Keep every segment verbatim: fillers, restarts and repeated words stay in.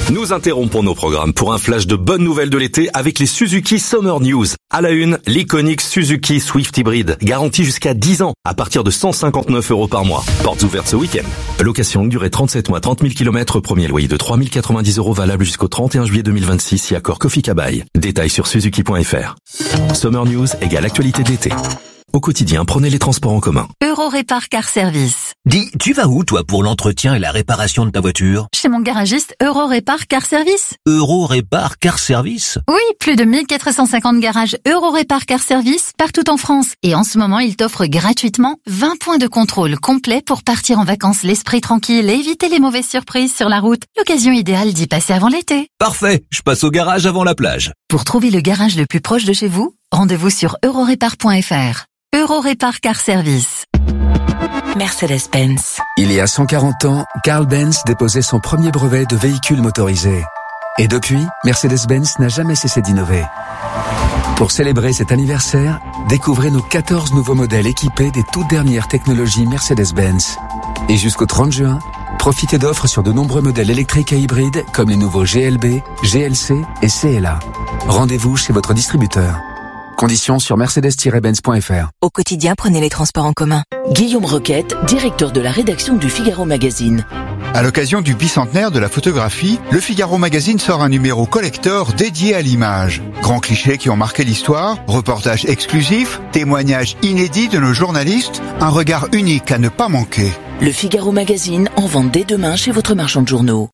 Nous interrompons nos programmes pour un flash de bonnes nouvelles de l'été avec les Suzuki Summer News. À la une, l'iconique Suzuki Swift Hybrid, garantie jusqu'à dix ans, à partir de cent cinquante-neuf euros par mois. Portes ouvertes ce week-end. Location longue durée trente-sept mois, trente mille kilomètres, premier loyer de trois mille quatre-vingt-dix euros valable jusqu'au trente et un juillet deux mille vingt-six, si accord Kofi Kabai. Détails sur suzuki point f r. Summer News égale actualité de l'été. Au quotidien, prenez les transports en commun. Eurorépar Car Service. Dis, tu vas où toi pour l'entretien et la réparation de ta voiture? Chez mon garagiste Eurorépar Car Service. Eurorépar Car Service? Oui, plus de mille quatre cent cinquante garages Eurorépar Car Service partout en France. Et en ce moment, il t'offre gratuitement vingt points de contrôle complets pour partir en vacances l'esprit tranquille et éviter les mauvaises surprises sur la route. L'occasion idéale d'y passer avant l'été. Parfait, je passe au garage avant la plage. Pour trouver le garage le plus proche de chez vous, rendez-vous sur eurorépar point f r. Eurorépar Car Service. Mercedes-Benz. Il y a cent quarante ans, Carl Benz déposait son premier brevet de véhicule motorisé. Et depuis, Mercedes-Benz n'a jamais cessé d'innover. Pour célébrer cet anniversaire, découvrez nos quatorze nouveaux modèles équipés des toutes dernières technologies Mercedes-Benz. Et jusqu'au trente juin, profitez d'offres sur de nombreux modèles électriques et hybrides comme les nouveaux G L B, G L C et C L A. Rendez-vous chez votre distributeur. Conditions sur mercedes tiret benz point f r. Au quotidien, prenez les transports en commun. Guillaume Roquette, directeur de la rédaction du Figaro Magazine. À l'occasion du bicentenaire de la photographie, le Figaro Magazine sort un numéro collector dédié à l'image. Grands clichés qui ont marqué l'histoire, reportages exclusifs, témoignages inédits de nos journalistes, un regard unique à ne pas manquer. Le Figaro Magazine en vente dès demain chez votre marchand de journaux.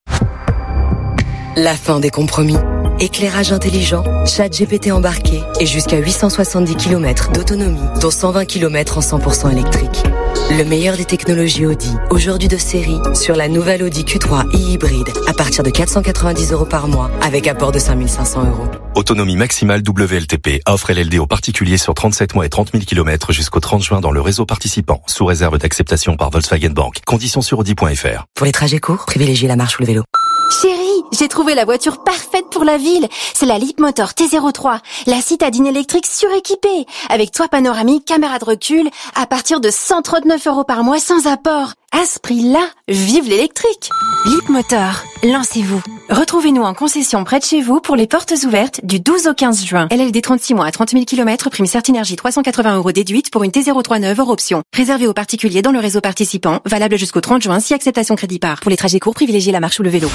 La fin des compromis. Éclairage intelligent, chat G P T embarqué et jusqu'à huit cent soixante-dix kilomètres d'autonomie, dont cent vingt kilomètres en cent pour cent électrique. Le meilleur des technologies Audi, aujourd'hui de série, sur la nouvelle Audi Q trois e-hybride, à partir de quatre cent quatre-vingt-dix euros par mois, avec apport de cinq mille cinq cents euros. Autonomie maximale W L T P. Offre L L D aux particuliers sur trente-sept mois et trente mille kilomètres jusqu'au trente juin dans le réseau participant, sous réserve d'acceptation par Volkswagen Bank. Conditions sur audi point f r. Pour les trajets courts, privilégiez la marche ou le vélo. Chérie, j'ai trouvé la voiture parfaite pour la ville. C'est la Leapmotor T zéro trois, la citadine électrique suréquipée, avec toit panoramique, caméra de recul, à partir de cent trente-neuf euros par mois sans apport. À ce prix-là, vive l'électrique. Leapmotor, lancez-vous. Retrouvez-nous en concession près de chez vous pour les portes ouvertes du douze au quinze juin. L L D trente-six mois à trente mille kilomètres, prime Certinergie trois cent quatre-vingts euros déduite pour une T zéro trois neuve hors option. Réservé aux particuliers dans le réseau participant, valable jusqu'au trente juin si acceptation crédit par. Pour les trajets courts, privilégiez la marche ou le vélo.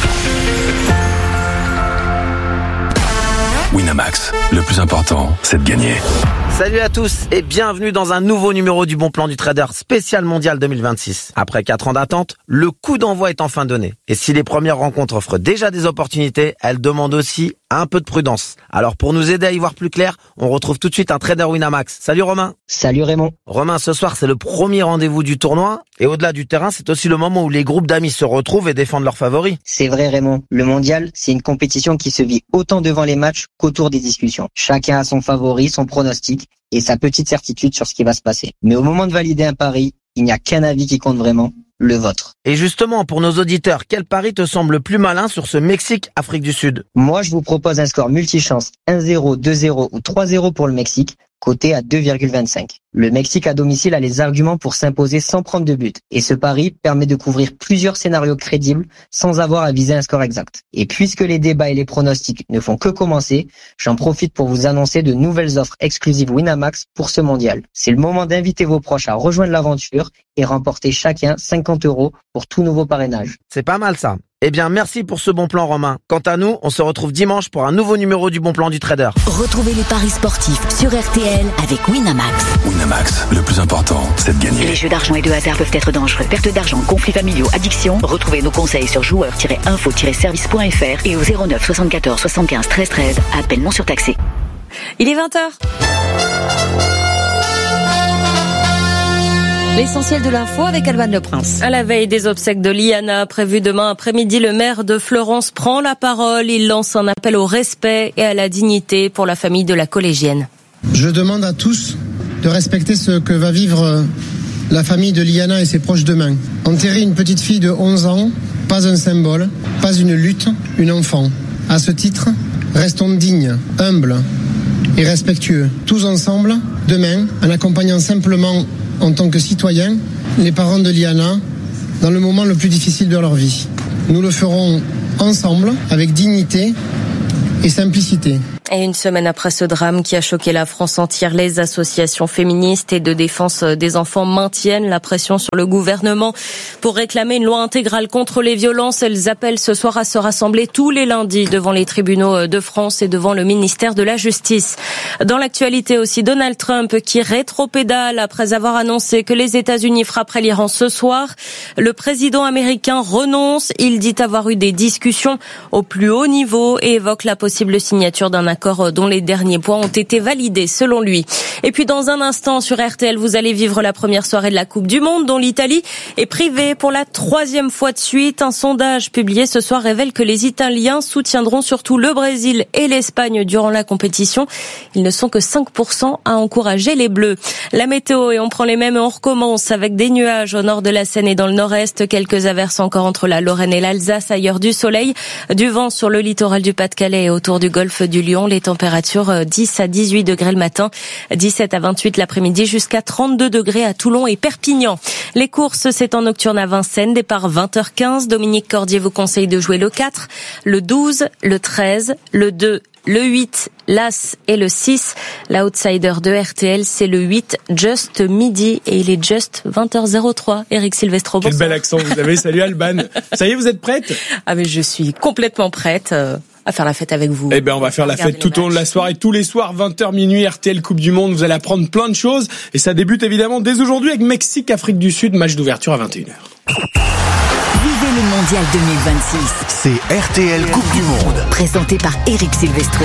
Winamax, le plus important, c'est de gagner. Salut à tous et bienvenue dans un nouveau numéro du Bon Plan du Trader spécial mondial deux mille vingt-six. Après quatre ans d'attente, le coup d'envoi est enfin donné. Et si les premières rencontres offrent déjà des opportunités, elles demandent aussi un peu de prudence. Alors pour nous aider à y voir plus clair, on retrouve tout de suite un trader Winamax. Salut Romain. Salut Raymond. Romain, ce soir c'est le premier rendez-vous du tournoi et au-delà du terrain, c'est aussi le moment où les groupes d'amis se retrouvent et défendent leurs favoris. C'est vrai Raymond, le mondial, c'est une compétition qui se vit autant devant les matchs qu'autour des discussions. Chacun a son favori, son pronostic et sa petite certitude sur ce qui va se passer. Mais au moment de valider un pari, il n'y a qu'un avis qui compte vraiment, le vôtre. Et justement, pour nos auditeurs, quel pari te semble le plus malin sur ce Mexique-Afrique du Sud? Moi, je vous propose un score multichance un zéro, deux zéro ou trois zéro pour le Mexique, coté à deux virgule vingt-cinq. Le Mexique à domicile a les arguments pour s'imposer sans prendre de but. Et ce pari permet de couvrir plusieurs scénarios crédibles sans avoir à viser un score exact. Et puisque les débats et les pronostics ne font que commencer, j'en profite pour vous annoncer de nouvelles offres exclusives Winamax pour ce mondial. C'est le moment d'inviter vos proches à rejoindre l'aventure et remporter chacun cinquante euros pour tout nouveau parrainage. C'est pas mal ça. Eh bien, merci pour ce bon plan, Romain. Quant à nous, on se retrouve dimanche pour un nouveau numéro du Bon Plan du Trader. Retrouvez les paris sportifs sur R T L avec Winamax. Winamax, le plus important, c'est de gagner. Les jeux d'argent et de hasard peuvent être dangereux. Perte d'argent, conflits familiaux, addiction. Retrouvez nos conseils sur joueurs tiret info tiret service point f r et au zéro neuf soixante-quatorze soixante-quinze treize treize. Appel non surtaxé. Il est vingt heures. L'essentiel de l'info avec Alban Le Prince. À la veille des obsèques de Liana, prévues demain après-midi, le maire de Florence prend la parole. Il lance un appel au respect et à la dignité pour la famille de la collégienne. Je demande à tous de respecter ce que va vivre la famille de Liana et ses proches demain. Enterrer une petite fille de onze ans, pas un symbole, pas une lutte, une enfant. À ce titre, restons dignes, humbles et respectueux. Tous ensemble, demain, en accompagnant simplement en tant que citoyens, les parents de Liana, dans le moment le plus difficile de leur vie. Nous le ferons ensemble, avec dignité et simplicité. Et une semaine après ce drame qui a choqué la France entière, les associations féministes et de défense des enfants maintiennent la pression sur le gouvernement pour réclamer une loi intégrale contre les violences. Elles appellent ce soir à se rassembler tous les lundis devant les tribunaux de France et devant le ministère de la Justice. Dans l'actualité aussi, Donald Trump qui rétropédale après avoir annoncé que les États-Unis frapperaient l'Iran ce soir. Le président américain renonce. Il dit avoir eu des discussions au plus haut niveau et évoque la possible signature d'un accord dont les derniers points ont été validés selon lui. Et puis dans un instant sur R T L, vous allez vivre la première soirée de la Coupe du Monde dont l'Italie est privée pour la troisième fois de suite. Un sondage publié ce soir révèle que les Italiens soutiendront surtout le Brésil et l'Espagne durant la compétition. Ils ne sont que cinq pour cent à encourager les Bleus. La météo, et on prend les mêmes et on recommence avec des nuages au nord de la Seine et dans le nord-est. Quelques averses encore entre la Lorraine et l'Alsace. Ailleurs du soleil, du vent sur le littoral du Pas-de-Calais et autour du golfe du Lion. Les températures dix à dix-huit degrés le matin, dix-sept à vingt-huit l'après-midi, jusqu'à trente-deux degrés à Toulon et Perpignan. Les courses, c'est en nocturne à Vincennes, départ vingt heures quinze. Dominique Cordier vous conseille de jouer le quatre, le douze, le treize, le deux, le huit, l'As et le six. L'outsider de R T L, c'est le huit, Just Midi, et il est juste vingt heures trois. Eric Silvestro, bonsoir. Quel bel accent vous avez. Salut Alban. Ça y est, vous êtes prête? Ah mais je suis complètement prête à faire la fête avec vous. Eh ben, on va faire la fête tout au long de la soirée, tous les soirs, vingt heures minuit, R T L Coupe du Monde. Vous allez apprendre plein de choses. Et ça débute évidemment dès aujourd'hui avec Mexique, Afrique du Sud, match d'ouverture à vingt et une heures. Vivez le Mondial deux mille vingt-six. C'est R T L Coupe du Monde. Présenté par Eric Silvestro.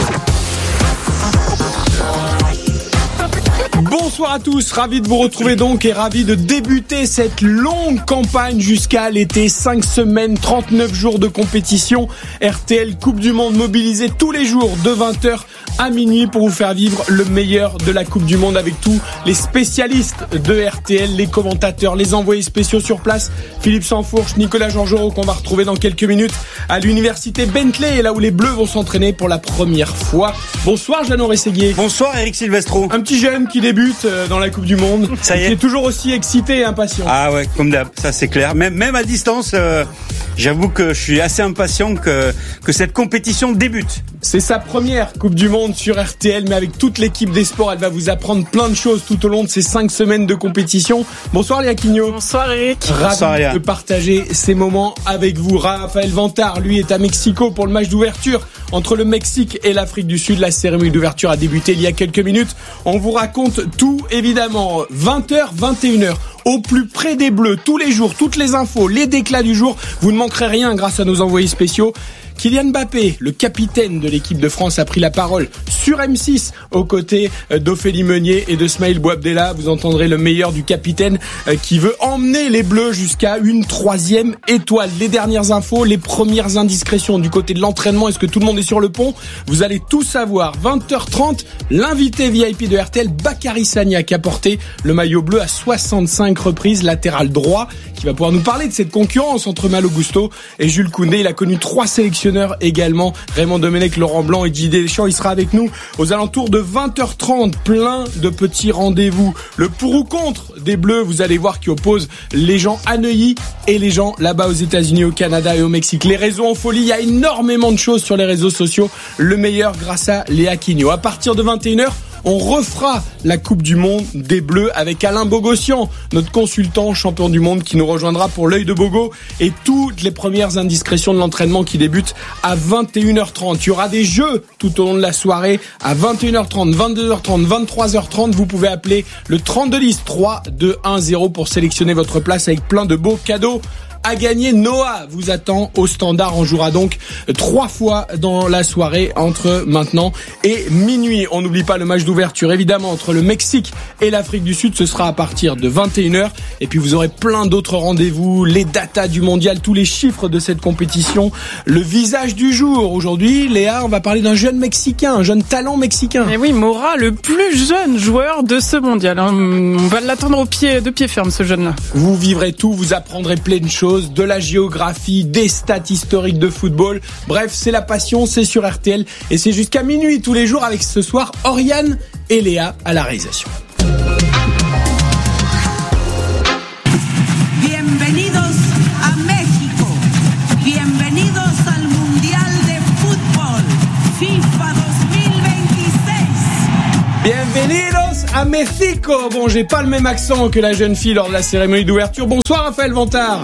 Bonsoir à tous, ravi de vous retrouver donc et ravi de débuter cette longue campagne jusqu'à l'été. cinq semaines, trente-neuf jours de compétition. R T L Coupe du Monde mobilisé tous les jours de vingt heures à minuit pour vous faire vivre le meilleur de la Coupe du Monde avec tous les spécialistes de R T L, les commentateurs, les envoyés spéciaux sur place. Philippe Sansfourche, Nicolas Georgerot qu'on va retrouver dans quelques minutes à l'université Bentley, là où les Bleus vont s'entraîner pour la première fois. Bonsoir Jeannot Rességuier. Bonsoir Eric Silvestro. Un petit jeune qui débute dans la Coupe du Monde. Ça y est. Qui est toujours aussi excité et impatient. Ah ouais, comme d'hab, ça c'est clair. Même, même à distance, euh, j'avoue que je suis assez impatient que, que cette compétition débute. C'est sa première Coupe du Monde sur R T L, mais avec toute l'équipe des sports, elle va vous apprendre plein de choses tout au long de ces cinq semaines de compétition. Bonsoir Léa Quignot. Bonsoir Eric. Ravi Bonsoir, Léa. de partager ces moments avec vous. Raphaël Vantard, lui, est à Mexico pour le match d'ouverture entre le Mexique et l'Afrique du Sud. La cérémonie d'ouverture a débuté il y a quelques minutes. On vous raconte tout, évidemment. vingt heures, vingt et une heures. Au plus près des Bleus, tous les jours, toutes les infos, les déclats du jour. Vous ne manquerez rien grâce à nos envoyés spéciaux. Kylian Mbappé, le capitaine de l'équipe de France, a pris la parole sur M six aux côtés d'Ophélie Meunier et de Smaïl Bouabdella. Vous entendrez le meilleur du capitaine qui veut emmener les Bleus jusqu'à une troisième étoile. Les dernières infos, les premières indiscrétions du côté de l'entraînement. Est-ce que tout le monde est sur le pont? Vous allez tout savoir. vingt heures trente, l'invité V I P de R T L, Bakary Sagna, qui a porté le maillot bleu à soixante-cinq reprises, latéral droit, qui va pouvoir nous parler de cette concurrence entre Malo Gusto et Jules Koundé. Il a connu trois sélections également, Raymond Domenech, Laurent Blanc et Didier Deschamps. Il sera avec nous aux alentours de vingt heures trente. Plein de petits rendez-vous. Le pour ou contre des Bleus, vous allez voir, qui oppose les gens à Neuilly et les gens là-bas aux États-Unis, au Canada et au Mexique. Les réseaux en folie, il y a énormément de choses sur les réseaux sociaux. Le meilleur grâce à Léa Quignot. À partir de vingt et une heures, on refera la Coupe du Monde des Bleus avec Alain Bogossian, notre consultant champion du monde, qui nous rejoindra pour l'œil de Bogo et toutes les premières indiscrétions de l'entraînement qui débutent à vingt et une heures trente. Il y aura des jeux tout au long de la soirée à vingt et une heures trente, vingt-deux heures trente, vingt-trois heures trente. Vous pouvez appeler le trente-deux dix, trois deux un zéro pour sélectionner votre place avec plein de beaux cadeaux à gagner. Noah vous attend au standard. On jouera donc trois fois dans la soirée entre maintenant et minuit. On n'oublie pas le match d'ouverture, évidemment, entre le Mexique et l'Afrique du Sud. Ce sera à partir de vingt et une heures. Et puis vous aurez plein d'autres rendez-vous, les datas du mondial, tous les chiffres de cette compétition, le visage du jour. Aujourd'hui, Léa, on va parler d'un jeune Mexicain, un jeune talent mexicain. Et oui, Mora, le plus jeune joueur de ce mondial. On va l'attendre au pied, de pied ferme, ce jeune-là. Vous vivrez tout, vous apprendrez plein de choses, de la géographie, des stats historiques de football. Bref, c'est la passion, c'est sur R T L et c'est jusqu'à minuit tous les jours avec ce soir Oriane et Léa à la réalisation. Bienvenidos a México. Bienvenidos al mundo. Bienvenidos a Mexico. Bon, j'ai pas le même accent que la jeune fille lors de la cérémonie d'ouverture. Bonsoir Raphaël Vantard.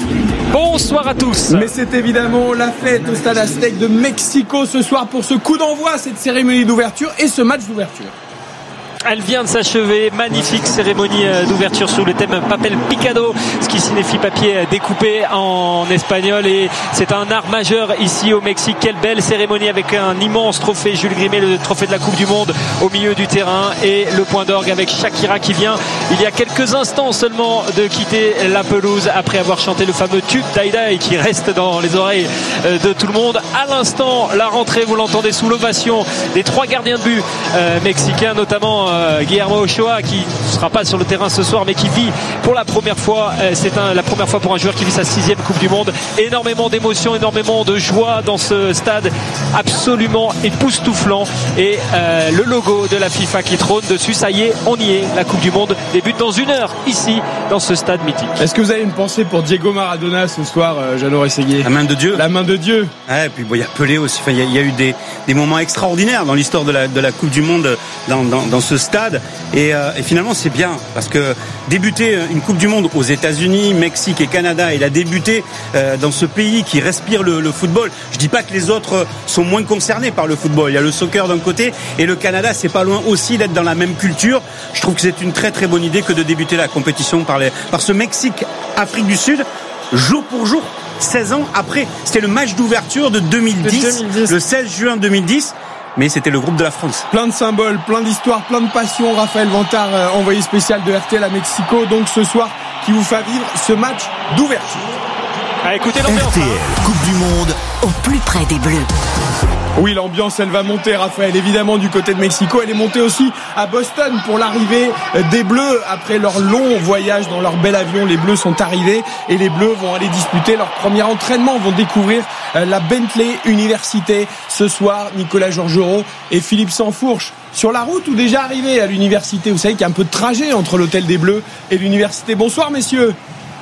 Bonsoir à tous. Mais c'est évidemment la fête au Stade Aztec de Mexico ce soir pour ce coup d'envoi, cette cérémonie d'ouverture et ce match d'ouverture. Elle vient de s'achever, magnifique cérémonie d'ouverture sous le thème Papel Picado, ce qui signifie papier découpé en espagnol, et c'est un art majeur ici au Mexique. Quelle belle cérémonie avec un immense trophée Jules Grimet, le trophée de la Coupe du Monde au milieu du terrain, et le point d'orgue avec Shakira qui vient il y a quelques instants seulement de quitter la pelouse après avoir chanté le fameux tube d'Aïda et qui reste dans les oreilles de tout le monde. À l'instant, la rentrée, vous l'entendez sous l'ovation des trois gardiens de but euh, mexicains, notamment Euh, Guillermo Ochoa, qui ne sera pas sur le terrain ce soir mais qui vit pour la première fois, euh, c'est un, la première fois pour un joueur qui vit sa sixième Coupe du Monde. Énormément d'émotions, énormément de joie dans ce stade absolument époustouflant, et euh, le logo de la FIFA qui trône dessus. Ça y est, on y est, la Coupe du Monde débute dans une heure ici dans ce stade mythique. Est-ce que vous avez une pensée pour Diego Maradona ce soir, euh, Jeannot Rességuier? La main de Dieu. La main de Dieu. Ouais, et puis bon, il y a Pelé aussi. Enfin, il y, y a eu des, des moments extraordinaires dans l'histoire de la, de la Coupe du Monde dans, dans, dans ce stade, et, euh, et finalement c'est bien parce que débuter une Coupe du Monde aux États-Unis, Mexique et Canada, et la débuter euh, dans ce pays qui respire le, le football. Je dis pas que les autres sont moins concernés par le football. Il y a le soccer d'un côté et le Canada, c'est pas loin aussi d'être dans la même culture. Je trouve que c'est une très très bonne idée que de débuter la compétition par, les, par ce Mexique, Afrique du Sud, jour pour jour, seize ans après. C'était le match d'ouverture de deux mille dix, deux mille dix. Le seize juin deux mille dix. Mais c'était le groupe de la France. Plein de symboles, plein d'histoires, plein de passion. Raphaël Vantard, euh, envoyé spécial de R T L à Mexico, donc ce soir, qui vous fait vivre ce match d'ouverture. Ah, écoutez l'ambiance. R T L, Coupe du Monde, au plus près des Bleus. Oui, l'ambiance, elle va monter, Raphaël, évidemment, du côté de Mexico. Elle est montée aussi à Boston pour l'arrivée des Bleus. Après leur long voyage dans leur bel avion, les Bleus sont arrivés et les Bleus vont aller disputer leur premier entraînement, vont découvrir la Bentley Université ce soir. Nicolas Georgerot et Philippe Sansfourche sur la route ou déjà arrivés à l'université. Vous savez qu'il y a un peu de trajet entre l'hôtel des Bleus et l'université. Bonsoir, messieurs.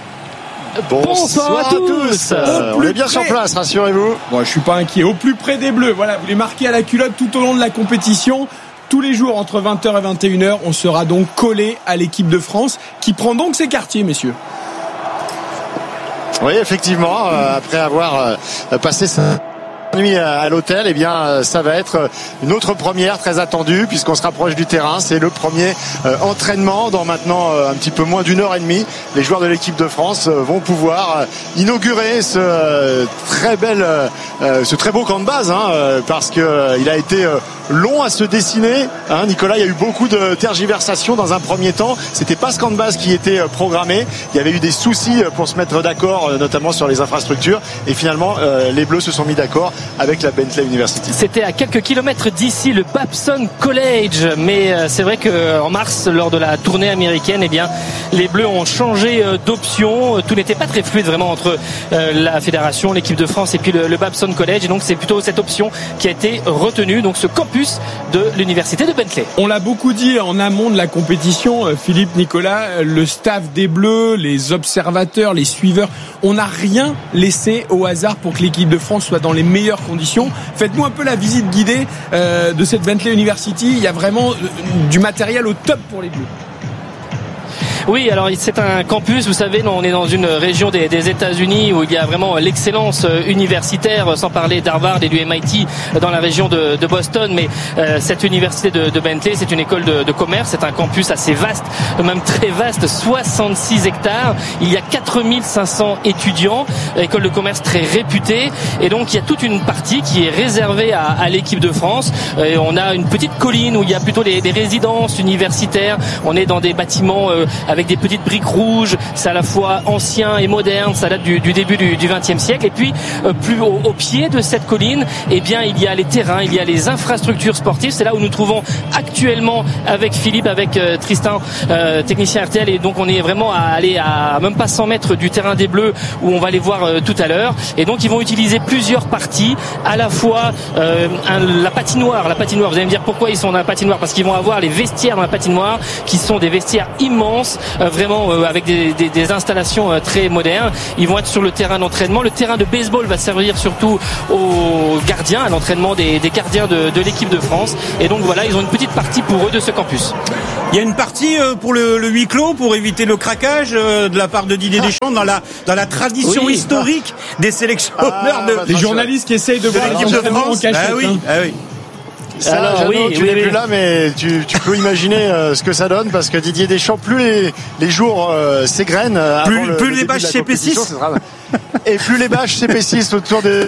Bonsoir, Bonsoir à tous. Euh, on est bien sur place, rassurez-vous. Bon, je suis pas inquiet. Au plus près des Bleus. Voilà, vous les marquez à la culotte tout au long de la compétition. Tous les jours entre vingt heures et vingt et une heures, on sera donc collé à l'équipe de France qui prend donc ses quartiers, messieurs. Oui, effectivement, euh, après avoir euh, passé sa nuit à l'hôtel, eh bien ça va être une autre première très attendue puisqu'on se rapproche du terrain. C'est le premier euh, entraînement dans maintenant euh, un petit peu moins d'une heure et demie. Les joueurs de l'équipe de France euh, vont pouvoir euh, inaugurer ce euh, très bel, euh, ce très beau camp de base, hein, euh, parce que euh, il a été euh, long à se dessiner. Hein, Nicolas, il y a eu beaucoup de tergiversations dans un premier temps. C'était pas ce camp de base qui était euh, programmé. Il y avait eu des soucis pour se mettre d'accord, euh, notamment sur les infrastructures. Et finalement, euh, les Bleus se sont mis d'accord avec la Bentley University. C'était à quelques kilomètres d'ici, le Babson College, mais euh, c'est vrai qu'en mars, lors de la tournée américaine, eh bien, les Bleus ont changé euh, d'option. Tout n'était pas très fluide vraiment entre euh, la fédération, l'équipe de France et puis le, le Babson College, et donc c'est plutôt cette option qui a été retenue, donc ce campus de l'université de Bentley. On l'a beaucoup dit en amont de la compétition, Philippe, Nicolas, le staff des Bleus, les observateurs, les suiveurs, on n'a rien laissé au hasard pour que l'équipe de France soit dans les meilleures conditions. Faites-nous un peu la visite guidée euh, de cette Bentley University. Il y a vraiment euh, du matériel au top pour les Bleus. Oui, alors c'est un campus, vous savez, on est dans une région des, des États-Unis où il y a vraiment l'excellence universitaire, sans parler d'Harvard et du M I T dans la région de, de Boston, mais euh, cette université de, de Bentley, c'est une école de, de commerce, c'est un campus assez vaste, même très vaste, soixante-six hectares, il y a quatre mille cinq cents étudiants, école de commerce très réputée, et donc il y a toute une partie qui est réservée à, à l'équipe de France. Et on a une petite colline où il y a plutôt des, des résidences universitaires, on est dans des bâtiments euh, avec des petites briques rouges, c'est à la fois ancien et moderne, ça date du, du début du, du vingtième siècle. Et puis euh, plus au, au pied de cette colline, eh bien il y a les terrains, il y a les infrastructures sportives. C'est là où nous trouvons actuellement avec Philippe, avec euh, Tristan, euh, technicien R T L, et donc on est vraiment à aller à même pas cent mètres du terrain des Bleus où on va les voir euh, tout à l'heure. Et donc ils vont utiliser plusieurs parties, à la fois euh, un, la patinoire, la patinoire. Vous allez me dire pourquoi ils sont dans la patinoire, parce qu'ils vont avoir les vestiaires dans la patinoire qui sont des vestiaires immenses euh, vraiment euh, avec des, des, des installations euh, très modernes. Ils vont être sur le terrain d'entraînement. Le terrain de baseball va servir surtout aux gardiens, à l'entraînement des, des gardiens de, de l'équipe de France. Et donc voilà, ils ont une petite partie pour eux de ce campus. Il y a une partie euh, pour le, le huis clos, pour éviter le craquage euh, de la part de Didier Deschamps dans la dans la tradition oui. historique des sélectionneurs ah, de bah, les journalistes qui essayent de, de voir l'équipe de France. En cachette, ah oui, hein. ah oui. Ça, Alors, Jeannot, oui, tu oui, n'es oui. plus là, mais tu, tu peux imaginer euh, ce que ça donne, parce que Didier Deschamps, plus les, les jours euh, s'égrènent, euh, plus, avant le, plus le les bâches C P six, sera... et plus les bâches C P six autour de...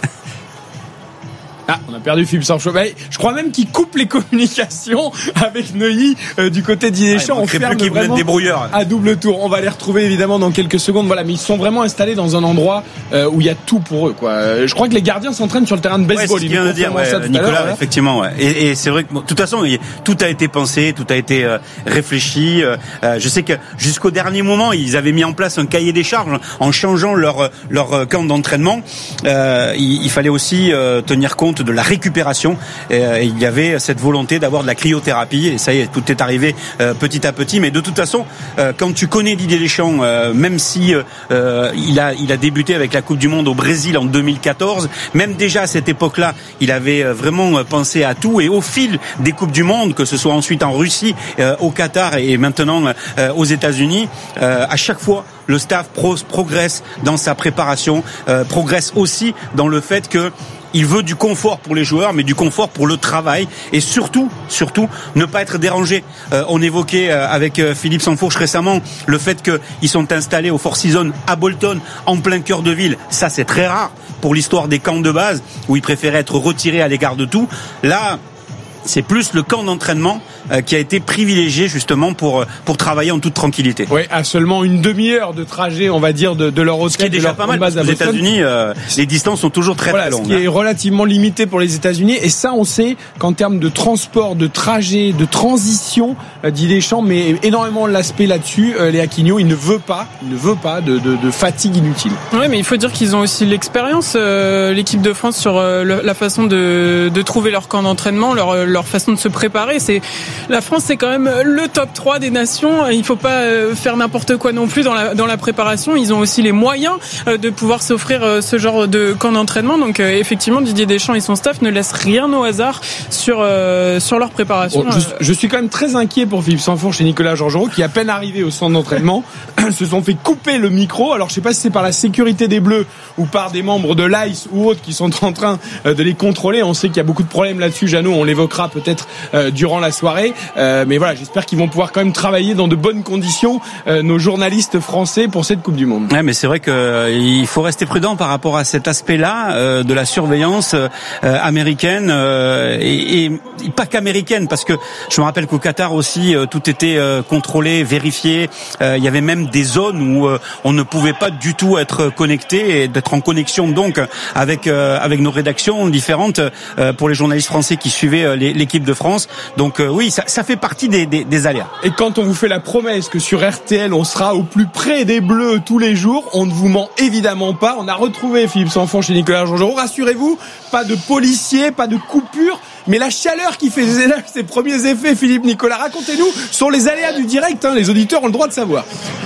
Ah, on a perdu Philippe Sanfourche. Je crois même qu'il coupe les communications avec Neuilly euh, du côté de Didier Deschamps. Ah, on ferme plus vraiment des brouilleurs. À double tour. On va les retrouver évidemment dans quelques secondes. Voilà, mais ils sont vraiment installés dans un endroit euh, où il y a tout pour eux, quoi. Euh, je crois que les gardiens s'entraînent sur le terrain de baseball. Ouais, il vient de dire, ouais, ça tout Nicolas, à l'heure, effectivement. Ouais. Et, et c'est vrai que, bon, de toute façon, il, tout a été pensé, tout a été euh, réfléchi. Euh, je sais que jusqu'au dernier moment, ils avaient mis en place un cahier des charges en changeant leur leur camp d'entraînement. Euh, il, il fallait aussi euh, tenir compte de la récupération. Et il y avait cette volonté d'avoir de la cryothérapie, et ça y est, tout est arrivé euh, petit à petit. Mais de toute façon, euh, quand tu connais Didier Deschamps, euh, même si euh, il a il a débuté avec la Coupe du Monde au Brésil en deux mille quatorze, même déjà à cette époque-là, il avait vraiment pensé à tout. Et au fil des Coupes du Monde, que ce soit ensuite en Russie, euh, au Qatar et maintenant euh, aux États-Unis, euh, à chaque fois, le staff pro- progresse dans sa préparation, euh, progresse aussi dans le fait que il veut du confort pour les joueurs, mais du confort pour le travail, et surtout, surtout, ne pas être dérangé. Euh, on évoquait euh, avec euh, Philippe Sanfourche récemment le fait qu'ils sont installés au Four Seasons à Bolton, en plein cœur de ville. Ça, c'est très rare pour l'histoire des camps de base, où ils préféraient être retirés à l'égard de tout. Là, c'est plus le camp d'entraînement euh, qui a été privilégié justement pour pour travailler en toute tranquillité. Oui, à seulement une demi-heure de trajet, on va dire, de, de leur hôtel. Ce qui est déjà de leur pas mal, base parce qu'aux États-Unis, euh, les distances sont toujours très voilà, très longues. Ce qui est relativement limité pour les États-Unis, et ça, on sait qu'en termes de transport, de trajet, de transition, euh, Didier Deschamps met énormément l'aspect là-dessus. Euh, Léa Quignot, il ne veut pas, il ne veut pas de, de, de fatigue inutile. Oui, mais il faut dire qu'ils ont aussi l'expérience, euh, l'équipe de France, sur euh, le, la façon de, de trouver leur camp d'entraînement, leur leur façon de se préparer. C'est la France, c'est quand même le top trois des nations. Il faut pas faire n'importe quoi non plus dans la dans la préparation. Ils ont aussi les moyens de pouvoir s'offrir ce genre de camp d'entraînement. Donc effectivement, Didier Deschamps et son staff ne laissent rien au hasard sur sur leur préparation. Bon, je, je suis quand même très inquiet pour Philippe Sanfourche et Nicolas Georgerot, qui à peine arrivés au centre d'entraînement se sont fait couper le micro. Alors je sais pas si c'est par la sécurité des Bleus ou par des membres de l'I C E ou autres qui sont en train de les contrôler. On sait qu'il y a beaucoup de problèmes là-dessus, Jeannot, on l'évoquera peut-être euh, durant la soirée, euh, mais voilà, j'espère qu'ils vont pouvoir quand même travailler dans de bonnes conditions, euh, nos journalistes français, pour cette Coupe du Monde. Ouais, mais c'est vrai que euh, il faut rester prudent par rapport à cet aspect-là euh, de la surveillance euh, américaine euh, et, et pas qu'américaine, parce que je me rappelle qu'au Qatar aussi euh, tout était euh, contrôlé, vérifié. Euh, il y avait même des zones où euh, on ne pouvait pas du tout être connecté et d'être en connexion donc avec euh, avec nos rédactions différentes euh, pour les journalistes français qui suivaient euh, l'équipe de France. Donc euh, oui, ça, ça fait partie des, des, des aléas. Et quand on vous fait la promesse que sur R T L on sera au plus près des Bleus tous les jours, on ne vous ment évidemment pas. On a retrouvé Philippe Sanfourche et Nicolas Georgerot. Rassurez-vous, pas de policiers, pas de coupure, mais la chaleur qui fait ses premiers effets. Philippe, Nicolas, racontez-nous sur les aléas du direct, hein, les auditeurs ont le droit de savoir.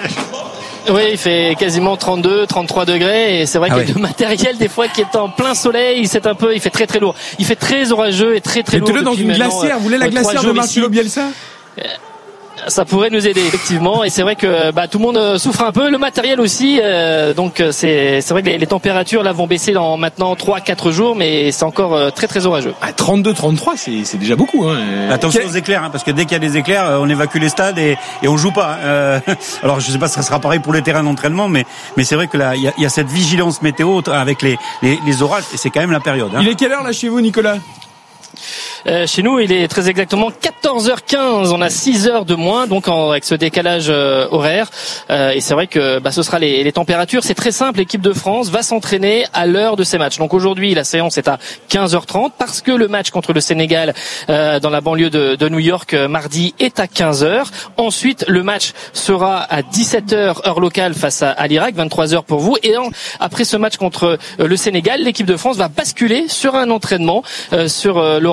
Oui, il fait quasiment trente-deux, trente-trois degrés, et c'est vrai ah qu'il y a oui. le matériel des fois qui est en plein soleil, c'est un peu, il fait très très lourd. Il fait très orageux et très très lourd. Mettez-le dans une glacière, vous voulez la glacière de Marcelo Bielsa ? Ça pourrait nous aider effectivement, et c'est vrai que bah, tout le monde souffre un peu, le matériel aussi, euh, donc c'est c'est vrai que les, les températures là vont baisser dans maintenant trois quatre jours, mais c'est encore euh, très très orageux. À trente-deux trente-trois, c'est c'est déjà beaucoup, hein. Attention aux éclairs, hein, parce que dès qu'il y a des éclairs, on évacue les stades et et on joue pas. Euh, alors je sais pas si ça sera pareil pour les terrains d'entraînement, mais mais c'est vrai que là il y a, y a cette vigilance météo avec les les, les orages, et c'est quand même la période. Hein. Il est quelle heure là chez vous, Nicolas ? Euh, chez nous, il est très exactement quatorze heures quinze. On a six heures de moins, donc en, avec ce décalage euh, horaire. Euh, et c'est vrai que bah, ce sera les, les températures. C'est très simple. L'équipe de France va s'entraîner à l'heure de ces matchs. Donc aujourd'hui, la séance est à quinze heures trente parce que le match contre le Sénégal euh, dans la banlieue de, de New York euh, mardi est à quinze heures. Ensuite, le match sera à dix-sept heures heure locale face à, à l'Irak, vingt-trois heures pour vous. Et en, après ce match contre euh, le Sénégal, l'équipe de France va basculer sur un entraînement euh, sur euh, l'horaire de dix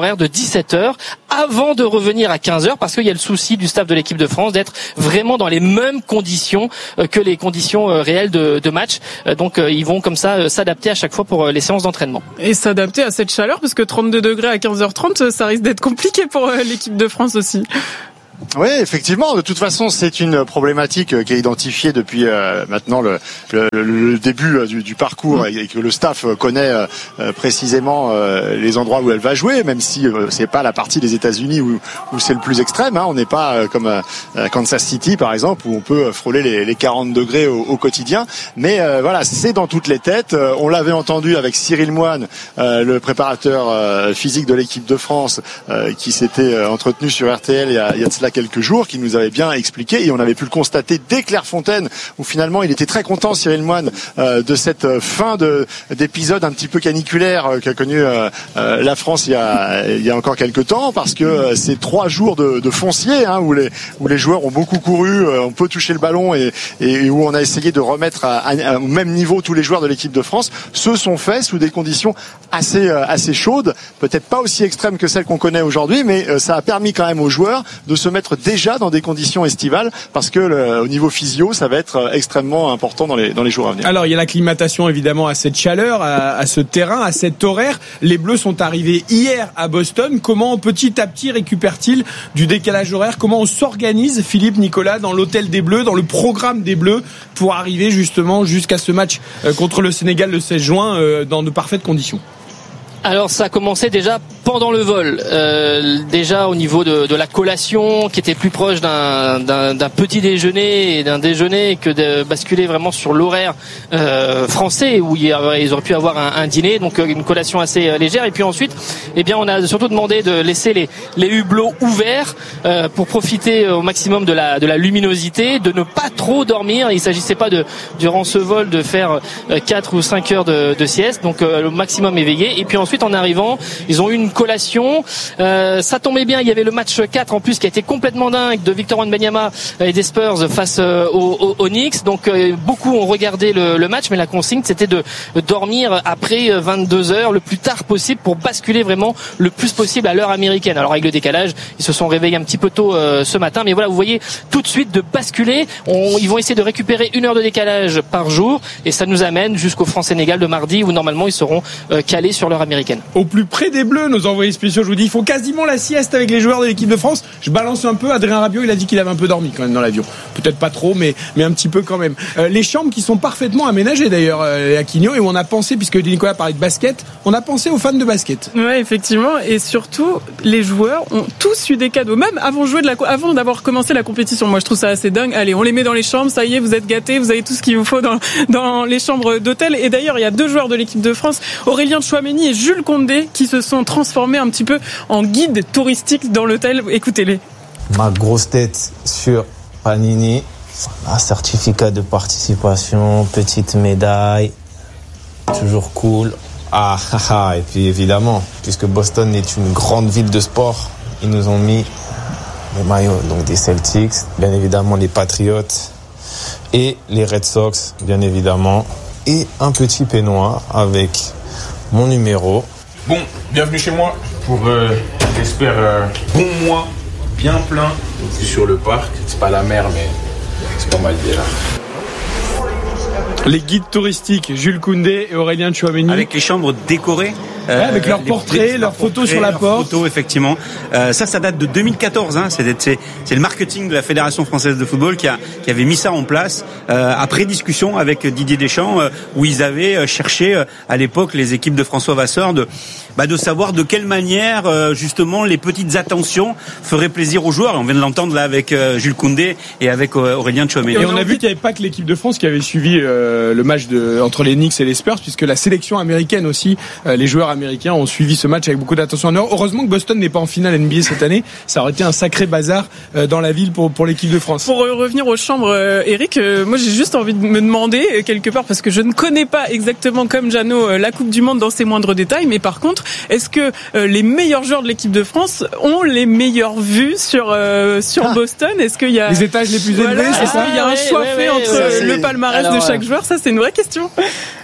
dix-sept heures avant de revenir à quinze heures parce qu'il y a le souci du staff de l'équipe de France d'être vraiment dans les mêmes conditions que les conditions réelles de, de match. Donc ils vont comme ça s'adapter à chaque fois pour les séances d'entraînement. Et s'adapter à cette chaleur parce que trente-deux degrés à quinze heures trente, ça risque d'être compliqué pour l'équipe de France aussi. Oui, effectivement. De toute façon, c'est une problématique qui est identifiée depuis euh, maintenant le, le, le début du, du parcours et que le staff connaît euh, précisément euh, les endroits où elle va jouer, même si euh, c'est pas la partie des États-Unis où, où c'est le plus extrême. Hein. On n'est pas euh, comme euh, Kansas City, par exemple, où on peut frôler les, les quarante degrés au, au quotidien. Mais euh, voilà, c'est dans toutes les têtes. Euh, on l'avait entendu avec Cyril Moine, euh, le préparateur euh, physique de l'équipe de France, euh, qui s'était euh, entretenu sur R T L il y a, il y a de cela quelques jours, qui nous avait bien expliqué, et on avait pu le constater dès Clairefontaine, où finalement il était très content, Cyril Moine, euh, de cette fin de d'épisode un petit peu caniculaire euh, qu'a connu euh, euh, la France il y a il y a encore quelques temps, parce que euh, ces trois jours de, de foncier, hein, où les où les joueurs ont beaucoup couru, euh, on peut toucher le ballon et, et où on a essayé de remettre à, à, à, au même niveau tous les joueurs de l'équipe de France, se sont faits sous des conditions assez euh, assez chaudes, peut-être pas aussi extrêmes que celles qu'on connaît aujourd'hui, mais euh, ça a permis quand même aux joueurs de se mettre déjà dans des conditions estivales, parce que le, au niveau physio, ça va être extrêmement important dans les dans les jours à venir. Alors il y a l'acclimatation évidemment à cette chaleur, à, à ce terrain, à cet horaire. Les Bleus sont arrivés hier à Boston. Comment petit à petit récupèrent-ils du décalage horaire? Comment on s'organise, Philippe, Nicolas, dans l'hôtel des Bleus, dans le programme des Bleus, pour arriver justement jusqu'à ce match contre le Sénégal le seize juin dans de parfaites conditions? Alors ça a commencé déjà pendant le vol, euh, déjà au niveau de, de la collation qui était plus proche d'un, d'un, d'un petit déjeuner et d'un déjeuner que de basculer vraiment sur l'horaire euh, français où il y a, ils auraient pu avoir un, un dîner, donc une collation assez euh, légère. Et puis ensuite, eh bien, on a surtout demandé de laisser les, les hublots ouverts euh, pour profiter au maximum de la, de la luminosité, de ne pas trop dormir. Il ne s'agissait pas de durant ce vol de faire euh, quatre ou cinq heures de, de sieste, donc euh, le maximum éveillé. Et puis ensuite, en arrivant, ils ont eu une collation. Euh, ça tombait bien, il y avait le match quatre en plus qui a été complètement dingue de Victor Wembanyama et des Spurs face euh, aux, aux Knicks. Donc euh, beaucoup ont regardé le, le match, mais la consigne c'était de dormir après vingt-deux heures le plus tard possible pour basculer vraiment le plus possible à l'heure américaine. Alors avec le décalage, ils se sont réveillés un petit peu tôt euh, ce matin, mais voilà, vous voyez tout de suite de basculer. On, ils vont essayer de récupérer une heure de décalage par jour et ça nous amène jusqu'au France-Sénégal de mardi où normalement ils seront euh, calés sur l'heure américaine. Au plus près des Bleus, nos envoyés spéciaux, je vous dis, ils font quasiment la sieste avec les joueurs de l'équipe de France. Je balance un peu, Adrien Rabiot, il a dit qu'il avait un peu dormi quand même dans l'avion. Peut-être pas trop, mais, mais un petit peu quand même. Euh, les chambres qui sont parfaitement aménagées d'ailleurs, euh, à Quigno, et où on a pensé, puisque Nicolas parlait de basket, on a pensé aux fans de basket. Ouais, effectivement, et surtout, les joueurs ont tous eu des cadeaux, même avant, de jouer de la, avant d'avoir commencé la compétition. Moi, je trouve ça assez dingue. Allez, on les met dans les chambres, ça y est, vous êtes gâtés, vous avez tout ce qu'il vous faut dans, dans les chambres d'hôtel. Et d'ailleurs, il y a deux joueurs de l'équipe de France, Aurélien Tchouaméni et Jules Koundé, qui se sont transformés un petit peu en guide touristique dans l'hôtel. Écoutez-les. Ma grosse tête sur Panini, un certificat de participation, petite médaille, toujours cool. Ah, ah, et puis évidemment, puisque Boston est une grande ville de sport, ils nous ont mis les maillots donc des Celtics, bien évidemment les Patriots et les Red Sox, bien évidemment, et un petit peignoir avec mon numéro. Bon, bienvenue chez moi pour, euh, j'espère, euh, bon mois, bien plein. Vue sur le parc, c'est pas la mer, mais c'est pas mal déjà. Les guides touristiques, Jules Koundé et Aurélien Tchouaméni. Avec les chambres décorées. Ouais, euh, avec leurs portraits, leurs photos sur la leurs porte. Photos, effectivement. Euh, ça, ça date de deux mille quatorze. Hein. C'est, c'est, c'est le marketing de la Fédération française de football qui a, qui avait mis ça en place euh, après discussion avec Didier Deschamps, euh, où ils avaient cherché euh, à l'époque les équipes de François Vasseur de, bah, de savoir de quelle manière euh, justement les petites attentions feraient plaisir aux joueurs. Et on vient de l'entendre là avec euh, Jules Koundé et avec euh, Aurélien Tchouaméni. Et on a vu qu'il n'y avait pas que l'équipe de France qui avait suivi euh, le match de, entre les Knicks et les Spurs, puisque la sélection américaine aussi, euh, les joueurs américains ont suivi ce match avec beaucoup d'attention. Heureusement que Boston n'est pas en finale N B A cette année. Ça aurait été un sacré bazar euh, dans la ville pour, pour l'équipe de France. Pour euh, revenir aux chambres, euh, Eric, euh, moi j'ai juste envie de me demander euh, quelque part, parce que je ne connais pas exactement comme Jeannot euh, la Coupe du Monde dans ses moindres détails, mais par contre, est-ce que euh, les meilleurs joueurs de l'équipe de France ont les meilleures vues sur euh, sur ah. Boston? Est-ce qu'il y a les étages les plus élevés? Voilà, c'est est-ce ça qu'il y a un ouais, choix ouais, fait ouais, entre ouais, le palmarès alors, de chaque joueur? Ça, c'est une vraie question.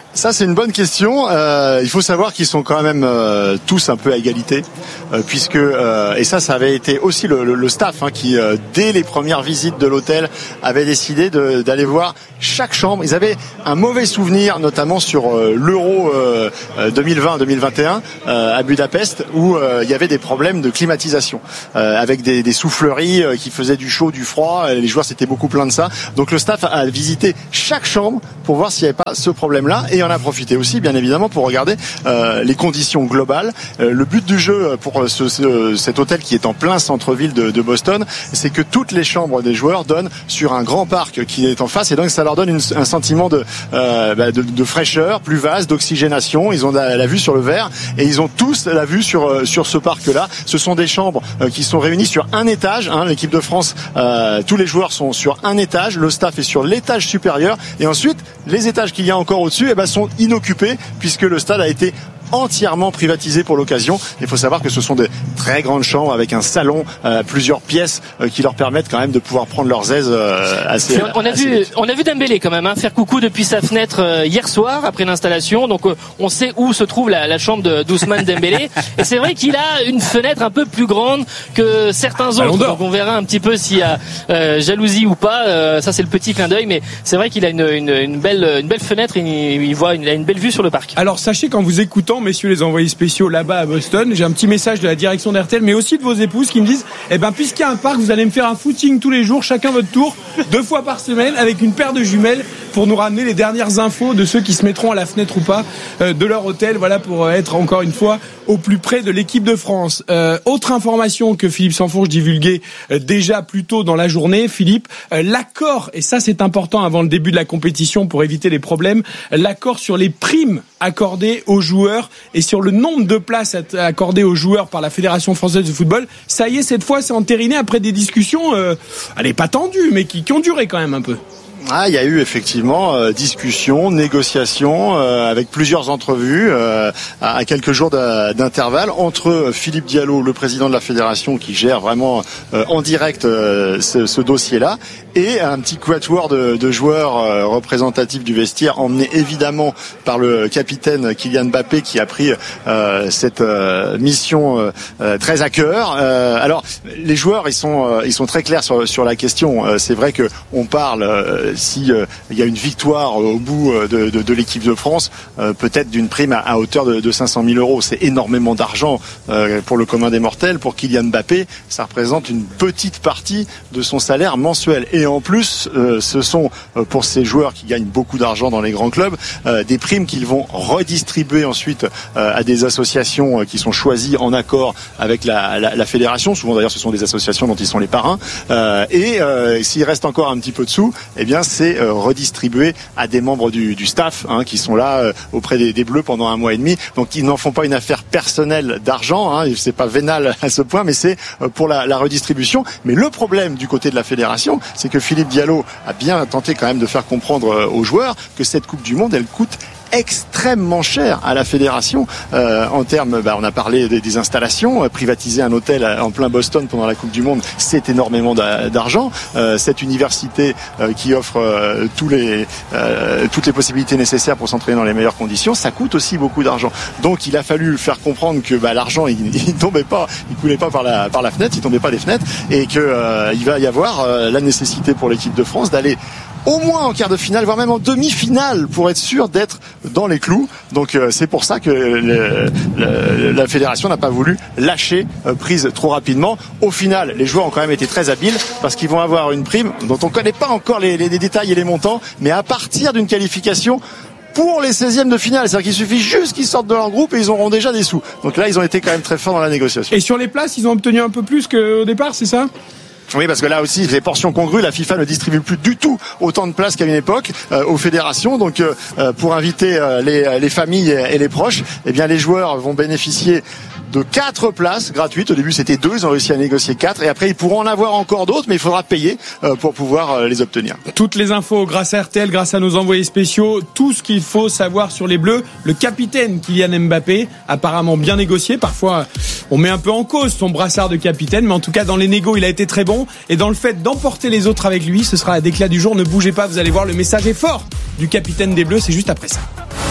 Ça, c'est une bonne question. Euh, il faut savoir qu'ils sont quand même euh, tous un peu à égalité, euh, puisque euh, et ça, ça avait été aussi le, le, le staff hein, qui, euh, dès les premières visites de l'hôtel, avait décidé de, d'aller voir chaque chambre. Ils avaient un mauvais souvenir, notamment sur euh, l'Euro euh, deux mille vingt deux mille vingt et un euh, à Budapest, où euh, il y avait des problèmes de climatisation, euh, avec des, des souffleries euh, qui faisaient du chaud, du froid. Les joueurs s'étaient beaucoup plaints de ça. Donc le staff a visité chaque chambre pour voir s'il n'y avait pas ce problème-là. Et on a profité aussi, bien évidemment, pour regarder euh, les conditions globales. Euh, le but du jeu pour ce, ce, cet hôtel qui est en plein centre-ville de, de Boston, c'est que toutes les chambres des joueurs donnent sur un grand parc qui est en face, et donc ça leur donne une, un sentiment de, euh, bah, de, de fraîcheur, plus vaste, d'oxygénation. Ils ont la, la vue sur le verre et ils ont tous la vue sur sur ce parc-là. Ce sont des chambres euh, qui sont réunies sur un étage. Hein, l'équipe de France, euh, tous les joueurs sont sur un étage. Le staff est sur l'étage supérieur, et ensuite les étages qu'il y a encore au-dessus, eh ben, sont inoccupés puisque le stade a été entièrement privatisé pour l'occasion. Il faut savoir que ce sont des très grandes chambres avec un salon, euh, plusieurs pièces euh, qui leur permettent quand même de pouvoir prendre leurs aises euh, assez. On a assez vu, vite. on a vu Dembélé quand même hein, faire coucou depuis sa fenêtre euh, hier soir après l'installation. Donc euh, on sait où se trouve la, la chambre de d'Ousmane Dembélé. Et c'est vrai qu'il a une fenêtre un peu plus grande que certains autres. Donc on verra un petit peu s'il y a euh, jalousie ou pas. Euh, ça c'est le petit clin d'œil, mais c'est vrai qu'il a une, une, une belle, une belle fenêtre et il, il voit une, il a une belle vue sur le parc. Alors sachez qu'en vous écoutant, messieurs les envoyés spéciaux là-bas à Boston, j'ai un petit message de la direction d'R T L, mais aussi de vos épouses qui me disent, eh ben, puisqu'il y a un parc, vous allez me faire un footing tous les jours, chacun votre tour, deux fois par semaine, avec une paire de jumelles pour nous ramener les dernières infos de ceux qui se mettront à la fenêtre ou pas euh, de leur hôtel, voilà, pour être encore une fois au plus près de l'équipe de France. Euh, autre information que Philippe Sansfourche divulguait euh, déjà plus tôt dans la journée, Philippe, euh, l'accord, et ça c'est important avant le début de la compétition pour éviter les problèmes, l'accord sur les primes accordées aux joueurs et sur le nombre de places accordées aux joueurs par la Fédération française de football, ça y est, cette fois c'est entériné après des discussions, euh, allez, pas tendues, mais qui, qui ont duré quand même un peu. Ah, il y a eu effectivement euh, discussions, négociations euh, avec plusieurs entrevues euh, à quelques jours d'intervalle entre Philippe Diallo, le président de la fédération qui gère vraiment euh, en direct euh, ce, ce dossier-là, et un petit quatuor de, de joueurs euh, représentatifs du vestiaire, emmené évidemment par le capitaine Kylian Mbappé qui a pris euh, cette euh, mission euh, très à cœur. Euh, alors les joueurs ils sont euh, ils sont très clairs sur, sur la question. Euh, c'est vrai que on parle euh, si euh, il y a une victoire au bout de, de, de l'équipe de France, euh, peut-être d'une prime à, à hauteur de, de cinq cent mille euros. C'est énormément d'argent euh, pour le commun des mortels. Pour Kylian Mbappé, ça représente une petite partie de son salaire mensuel. Et en plus, euh, ce sont euh, pour ces joueurs qui gagnent beaucoup d'argent dans les grands clubs, euh, des primes qu'ils vont redistribuer ensuite euh, à des associations euh, qui sont choisies en accord avec la, la, la fédération. Souvent d'ailleurs, ce sont des associations dont ils sont les parrains. Euh, et euh, s'il reste encore un petit peu de sous, eh bien c'est euh, redistribué à des membres du, du staff hein, qui sont là euh, auprès des, des Bleus pendant un mois et demi. Donc ils n'en font pas une affaire personnelle d'argent, hein, c'est pas vénal à ce point, mais c'est euh, pour la, la redistribution. Mais le problème du côté de la fédération, c'est que Philippe Diallo a bien tenté quand même de faire comprendre euh, aux joueurs que cette Coupe du Monde, elle coûte extrêmement cher à la fédération euh, en termes, bah, on a parlé des, des installations, euh, privatiser un hôtel en plein Boston pendant la Coupe du Monde, c'est énormément d'argent. Euh, cette université euh, qui offre euh, tous les, euh, toutes les possibilités nécessaires pour s'entraîner dans les meilleures conditions, ça coûte aussi beaucoup d'argent. Donc il a fallu faire comprendre que bah, l'argent il, il tombait pas, il coulait pas par la par la fenêtre, il tombait pas des fenêtres, et que euh, il va y avoir euh, la nécessité pour l'équipe de France d'aller au moins en quart de finale, voire même en demi-finale, pour être sûr d'être dans les clous. Donc euh, c'est pour ça que le, le, la fédération n'a pas voulu lâcher euh, prise trop rapidement. Au final, les joueurs ont quand même été très habiles parce qu'ils vont avoir une prime dont on ne connaît pas encore les, les, les détails et les montants, mais à partir d'une qualification pour les seizièmes de finale. C'est-à-dire qu'il suffit juste qu'ils sortent de leur groupe et ils auront déjà des sous. Donc là, ils ont été quand même très forts dans la négociation. Et sur les places, ils ont obtenu un peu plus qu'au départ, c'est ça ? Oui, parce que là aussi, les portions congrues, la FIFA ne distribue plus du tout autant de places qu'à une époque euh, aux fédérations. Donc, euh, pour inviter euh, les, les familles et les proches, eh bien, les joueurs vont bénéficier de quatre places gratuites. Au début, c'était deux. Ils ont réussi à négocier quatre. Et après, ils pourront en avoir encore d'autres, mais il faudra payer euh, pour pouvoir euh, les obtenir. Toutes les infos grâce à R T L, grâce à nos envoyés spéciaux. Tout ce qu'il faut savoir sur les Bleus. Le capitaine Kylian Mbappé, apparemment bien négocié. Parfois, on met un peu en cause son brassard de capitaine. Mais en tout cas, dans les négos, il a été très bon. Et dans le fait d'emporter les autres avec lui, ce sera l'éclat du jour. Ne bougez pas, vous allez voir, le message est fort du capitaine des Bleus. C'est juste après ça.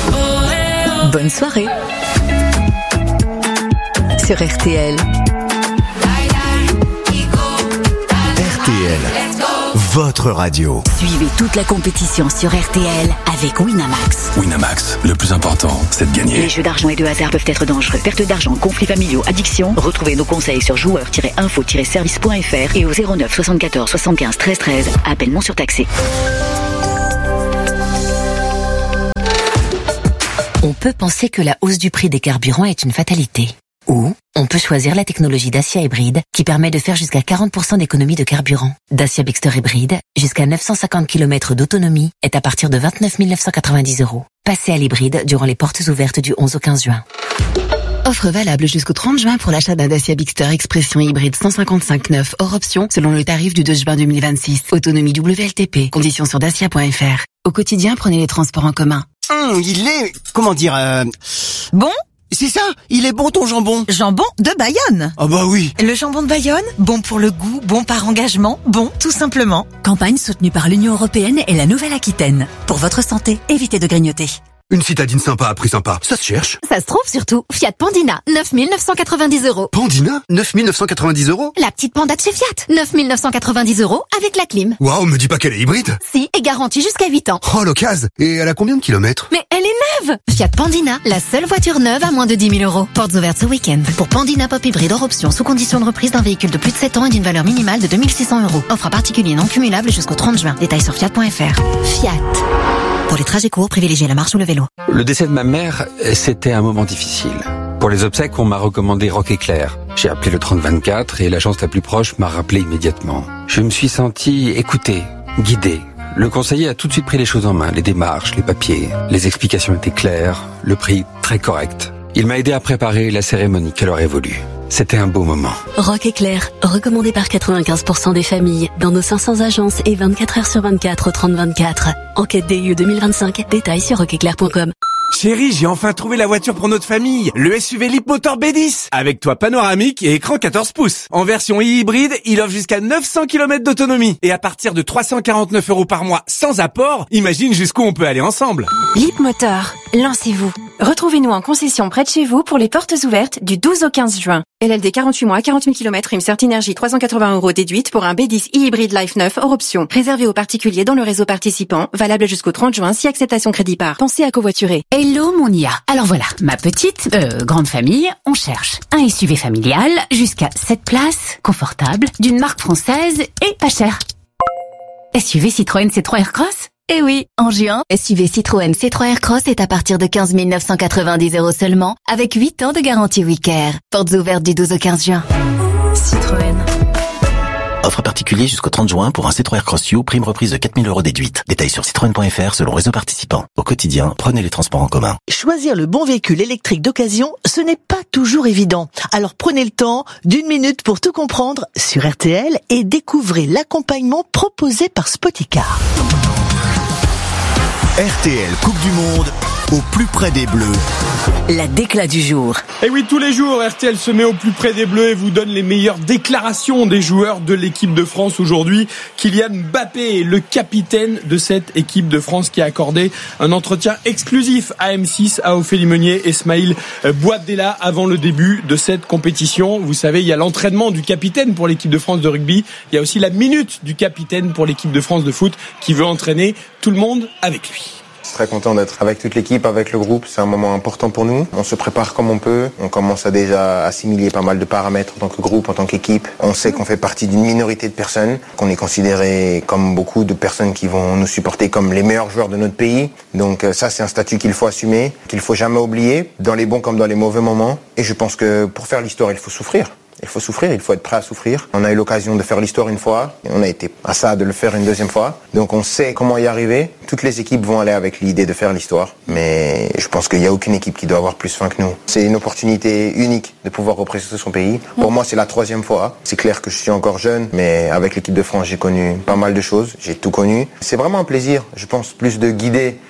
Bonne soirée sur R T L. R T L, votre radio. Suivez toute la compétition sur R T L avec Winamax. Winamax, le plus important, c'est de gagner. Les jeux d'argent et de hasard peuvent être dangereux. Perte d'argent, conflits familiaux, addiction. Retrouvez nos conseils sur joueurs tiret info tiret service point f r et au zéro neuf soixante-quatorze soixante-quinze treize treize. Appel non surtaxé. On peut penser que la hausse du prix des carburants est une fatalité. Ou on peut choisir la technologie Dacia Hybride qui permet de faire jusqu'à quarante pour cent d'économie de carburant. Dacia Bigster Hybride, jusqu'à neuf cent cinquante kilomètres d'autonomie, est à partir de vingt-neuf mille neuf cent quatre-vingt-dix euros. Passez à l'hybride durant les portes ouvertes du onze au quinze juin. Offre valable jusqu'au trente juin pour l'achat d'un Dacia Bigster Expression hybride cent cinquante-cinq neuf hors option selon le tarif du deux juin deux mille vingt-six. Autonomie W L T P. Conditions sur dacia point f r. Au quotidien, prenez les transports en commun. Hum, il est... Comment dire... Euh... Bon ? C'est ça, il est bon ton jambon. Jambon de Bayonne. Ah bah oui. Le jambon de Bayonne, bon pour le goût, bon par engagement, bon tout simplement. Campagne soutenue par l'Union Européenne et la Nouvelle-Aquitaine. Pour votre santé, évitez de grignoter. Une citadine sympa à prix sympa, ça se cherche. Ça se trouve surtout. Fiat Pandina, neuf mille neuf cent quatre-vingt-dix euros. Pandina, neuf mille neuf cent quatre-vingt-dix euros. La petite Panda de chez Fiat, neuf mille neuf cent quatre-vingt-dix euros avec la clim. Waouh, me dis pas qu'elle est hybride. Si, et garantie jusqu'à huit ans. Oh, l'occasion. Et elle a combien de kilomètres? Mais elle est neuve. Fiat Pandina, la seule voiture neuve à moins de dix mille euros. Portes ouvertes ce week-end. Pour Pandina Pop Hybride hors option, sous condition de reprise d'un véhicule de plus de sept ans et d'une valeur minimale de deux mille six cents euros. Offre à particulier non cumulable jusqu'au trente juin. Détails sur fiat point f r. Fiat. Pour les trajets courts, privilégiez la marche ou le vélo. Le décès de ma mère, c'était un moment difficile. Pour les obsèques, on m'a recommandé Rock Éclair. J'ai appelé le trente vingt-quatre et l'agence la plus proche m'a rappelé immédiatement. Je me suis senti écouté, guidé. Le conseiller a tout de suite pris les choses en main, les démarches, les papiers. Les explications étaient claires, le prix très correct. Il m'a aidé à préparer la cérémonie qu'elle aurait voulu. C'était un beau moment. Rock Éclair, recommandé par quatre-vingt-quinze pour cent des familles, dans nos cinq cents agences et vingt-quatre heures sur vingt-quatre au trente vingt-quatre. Enquête D I E deux mille vingt-cinq, détails sur rock éclair point com. Chérie, j'ai enfin trouvé la voiture pour notre famille. Le S U V Leapmotor B dix. Avec toit panoramique et écran quatorze pouces. En version hybride, il offre jusqu'à neuf cents kilomètres d'autonomie. Et à partir de trois cent quarante-neuf euros par mois sans apport, imagine jusqu'où on peut aller ensemble. Leapmotor, lancez-vous. Retrouvez-nous en concession près de chez vous pour les portes ouvertes du douze au quinze juin. L L D quarante-huit mois, quarante mille kilomètres, une Insert Énergie trois cent quatre-vingts euros déduite pour un B dix e-hybride Life neuf hors option. Réservé aux particuliers dans le réseau participant, valable jusqu'au trente juin si acceptation crédit par. Pensez à covoiturer. Hello mon I A. Alors voilà, ma petite, euh, grande famille, on cherche un S U V familial jusqu'à sept places, confortable, d'une marque française et pas cher. S U V Citroën C trois Aircross? Eh oui, en juin, S U V Citroën C trois Aircross est à partir de quinze mille neuf cent quatre-vingt-dix euros seulement, avec huit ans de garantie WeCare. Portes ouvertes du douze au quinze juin. Citroën. Offre particulier jusqu'au trente juin pour un C trois Aircross U, prime reprise de quatre mille euros déduite. Détails sur citroën point f r selon réseau participant. Au quotidien, prenez les transports en commun. Choisir le bon véhicule électrique d'occasion, ce n'est pas toujours évident. Alors prenez le temps d'une minute pour tout comprendre sur R T L et découvrez l'accompagnement proposé par Spoticar. R T L Coupe du Monde, au plus près des Bleus. La déclat du jour. Et oui, tous les jours, R T L se met au plus près des Bleus et vous donne les meilleures déclarations des joueurs de l'équipe de France aujourd'hui. Kylian Mbappé est le capitaine de cette équipe de France qui a accordé un entretien exclusif à M six, à Ophélie Meunier et Smaïl Bouabdella avant le début de cette compétition. Vous savez, il y a l'entraînement du capitaine pour l'équipe de France de rugby. Il y a aussi la minute du capitaine pour l'équipe de France de foot qui veut entraîner tout le monde avec lui. Très content d'être avec toute l'équipe, avec le groupe. C'est un moment important pour nous. On se prépare comme on peut. On commence à déjà assimiler pas mal de paramètres en tant que groupe, en tant qu'équipe. On sait qu'on fait partie d'une minorité de personnes, qu'on est considéré comme beaucoup de personnes qui vont nous supporter comme les meilleurs joueurs de notre pays. Donc ça, c'est un statut qu'il faut assumer, qu'il faut jamais oublier, dans les bons comme dans les mauvais moments. Et je pense que pour faire l'histoire, il faut souffrir. Il faut souffrir, il faut être prêt à souffrir. On a eu l'occasion de faire l'histoire une fois, et on a été à ça de le faire une deuxième fois. Donc on sait comment y arriver. Toutes les équipes vont aller avec l'idée de faire l'histoire. Mais je pense qu'il n'y a aucune équipe qui doit avoir plus faim que nous. C'est une opportunité unique de pouvoir représenter son pays. Pour moi, c'est la troisième fois. C'est clair que je suis encore jeune, mais avec l'équipe de France, j'ai connu pas mal de choses. J'ai tout connu. C'est vraiment un plaisir, je pense, plus de guider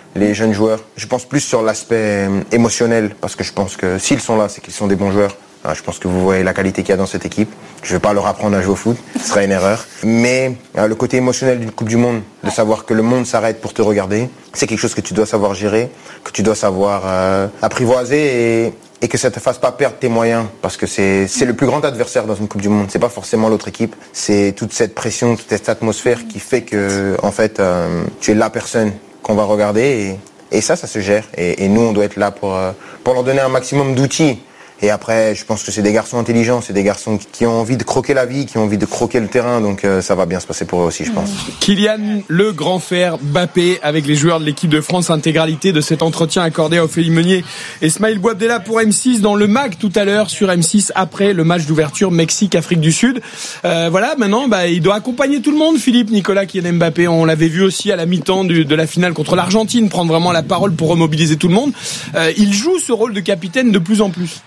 les jeunes joueurs. Je pense plus sur l'aspect émotionnel, parce que je pense que s'ils sont là, c'est qu'ils sont des bons joueurs. Je pense que vous voyez la qualité qu'il y a dans cette équipe. Je ne vais pas leur apprendre à jouer au foot, ce serait une erreur. Mais le côté émotionnel d'une Coupe du Monde, de savoir que le monde s'arrête pour te regarder, c'est quelque chose que tu dois savoir gérer, que tu dois savoir euh, apprivoiser et, et que ça ne te fasse pas perdre tes moyens. Parce que c'est, c'est le plus grand adversaire dans une Coupe du Monde. C'est pas forcément l'autre équipe. C'est toute cette pression, toute cette atmosphère qui fait que, en fait, euh, tu es la personne qu'on va regarder. Et, et ça, ça se gère. Et, et nous, on doit être là pour, euh, pour leur donner un maximum d'outils. Et après, je pense que c'est des garçons intelligents, c'est des garçons qui ont envie de croquer la vie, qui ont envie de croquer le terrain, donc euh, ça va bien se passer pour eux aussi, je pense. Kylian, le grand frère Mbappé, avec les joueurs de l'équipe de France, intégralité de cet entretien accordé à Ophélie Meunier et Smaïl Bouabdella pour M six dans le mag tout à l'heure sur M six après le match d'ouverture Mexique-Afrique du Sud. Euh, voilà, maintenant, bah, il doit accompagner tout le monde, Philippe, Nicolas, Kylian Mbappé. On l'avait vu aussi à la mi-temps du, de la finale contre l'Argentine, prendre vraiment la parole pour remobiliser tout le monde. Euh, il joue ce rôle de capitaine de plus en plus.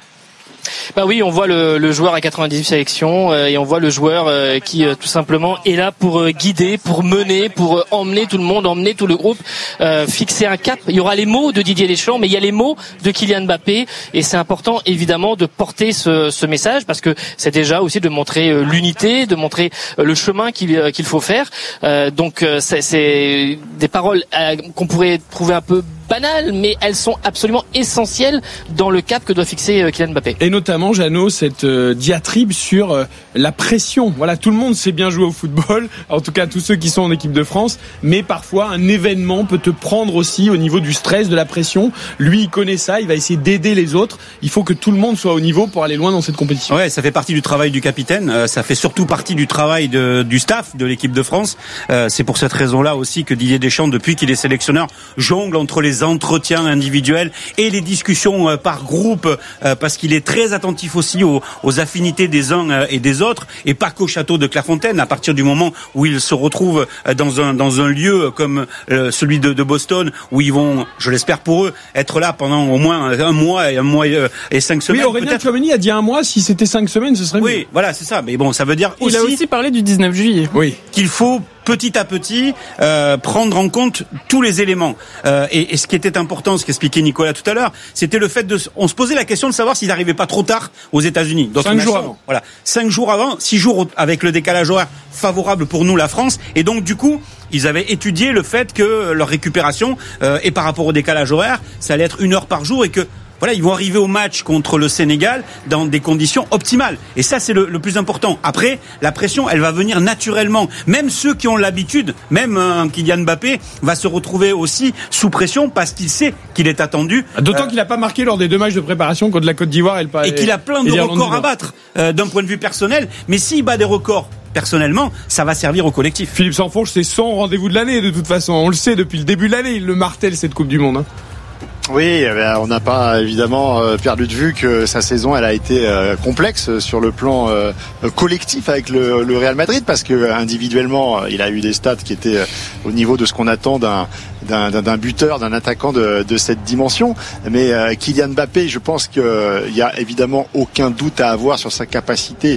Bah oui, on voit le, le joueur à quatre-vingt-dix-huit sélections euh, et on voit le joueur euh, qui euh, tout simplement est là pour euh, guider, pour mener, pour euh, emmener tout le monde, emmener tout le groupe, euh, fixer un cap. Il y aura les mots de Didier Deschamps, mais il y a les mots de Kylian Mbappé et c'est important évidemment de porter ce, ce message parce que c'est déjà aussi de montrer euh, l'unité, de montrer euh, le chemin qu'il, euh, qu'il faut faire. Euh, donc euh, c'est, c'est des paroles euh, qu'on pourrait trouver un peu banales, mais elles sont absolument essentielles dans le cap que doit fixer euh, Kylian Mbappé. Et notamment, Jeannot, cette euh, diatribe sur euh, la pression. Voilà, tout le monde sait bien jouer au football, en tout cas tous ceux qui sont en équipe de France, mais parfois un événement peut te prendre aussi au niveau du stress, de la pression. Lui, il connaît ça, il va essayer d'aider les autres. Il faut que tout le monde soit au niveau pour aller loin dans cette compétition. Ouais, ça fait partie du travail du capitaine, euh, ça fait surtout partie du travail de, du staff de l'équipe de France. Euh, c'est pour cette raison-là aussi que Didier Deschamps, depuis qu'il est sélectionneur, jongle entre les entretiens individuels et les discussions euh, par groupe, euh, parce qu'il est très attentif aussi aux, aux affinités des uns euh, et des autres, et pas qu'au château de Clairefontaine. À partir du moment où ils se retrouvent euh, dans un dans un lieu comme euh, celui de, de Boston, où ils vont, je l'espère pour eux, être là pendant au moins un mois et un mois euh, et cinq semaines. Oui, Aurélien Tchouameni a dit un mois. Si c'était cinq semaines, ce serait mieux. Oui, voilà, c'est ça. Mais bon, ça veut dire aussi. Il a aussi parlé du dix-neuf juillet. Oui, qu'il faut petit à petit euh, prendre en compte tous les éléments. Euh, et, et ce qui était important, ce qu'expliquait Nicolas tout à l'heure, c'était le fait de, on se posait la question de savoir s'ils n'arrivaient pas trop tard aux États-Unis. Cinq jours avant. Voilà, cinq jours avant, six jours avec le décalage horaire favorable pour nous, la France. Et donc du coup, ils avaient étudié le fait que leur récupération euh, et par rapport au décalage horaire, ça allait être une heure par jour et que voilà, ils vont arriver au match contre le Sénégal dans des conditions optimales. Et ça, c'est le, le plus important. Après, la pression, elle va venir naturellement. Même ceux qui ont l'habitude, même un Kylian Mbappé, va se retrouver aussi sous pression parce qu'il sait qu'il est attendu. D'autant euh, qu'il n'a pas marqué lors des deux matchs de préparation contre la Côte d'Ivoire et le Et qu'il a plein de records à battre euh, d'un point de vue personnel. Mais s'il bat des records personnellement, ça va servir au collectif. Philippe Sansfourche, c'est son rendez-vous de l'année de toute façon. On le sait depuis le début de l'année. Il le martèle, cette Coupe du Monde. Hein. Oui, on n'a pas évidemment perdu de vue que sa saison elle a été complexe sur le plan collectif avec le, le Real Madrid, parce que individuellement il a eu des stats qui étaient au niveau de ce qu'on attend d'un, d'un, d'un buteur, d'un attaquant de, de cette dimension. Mais Kylian Mbappé, je pense qu'il y a évidemment aucun doute à avoir sur sa capacité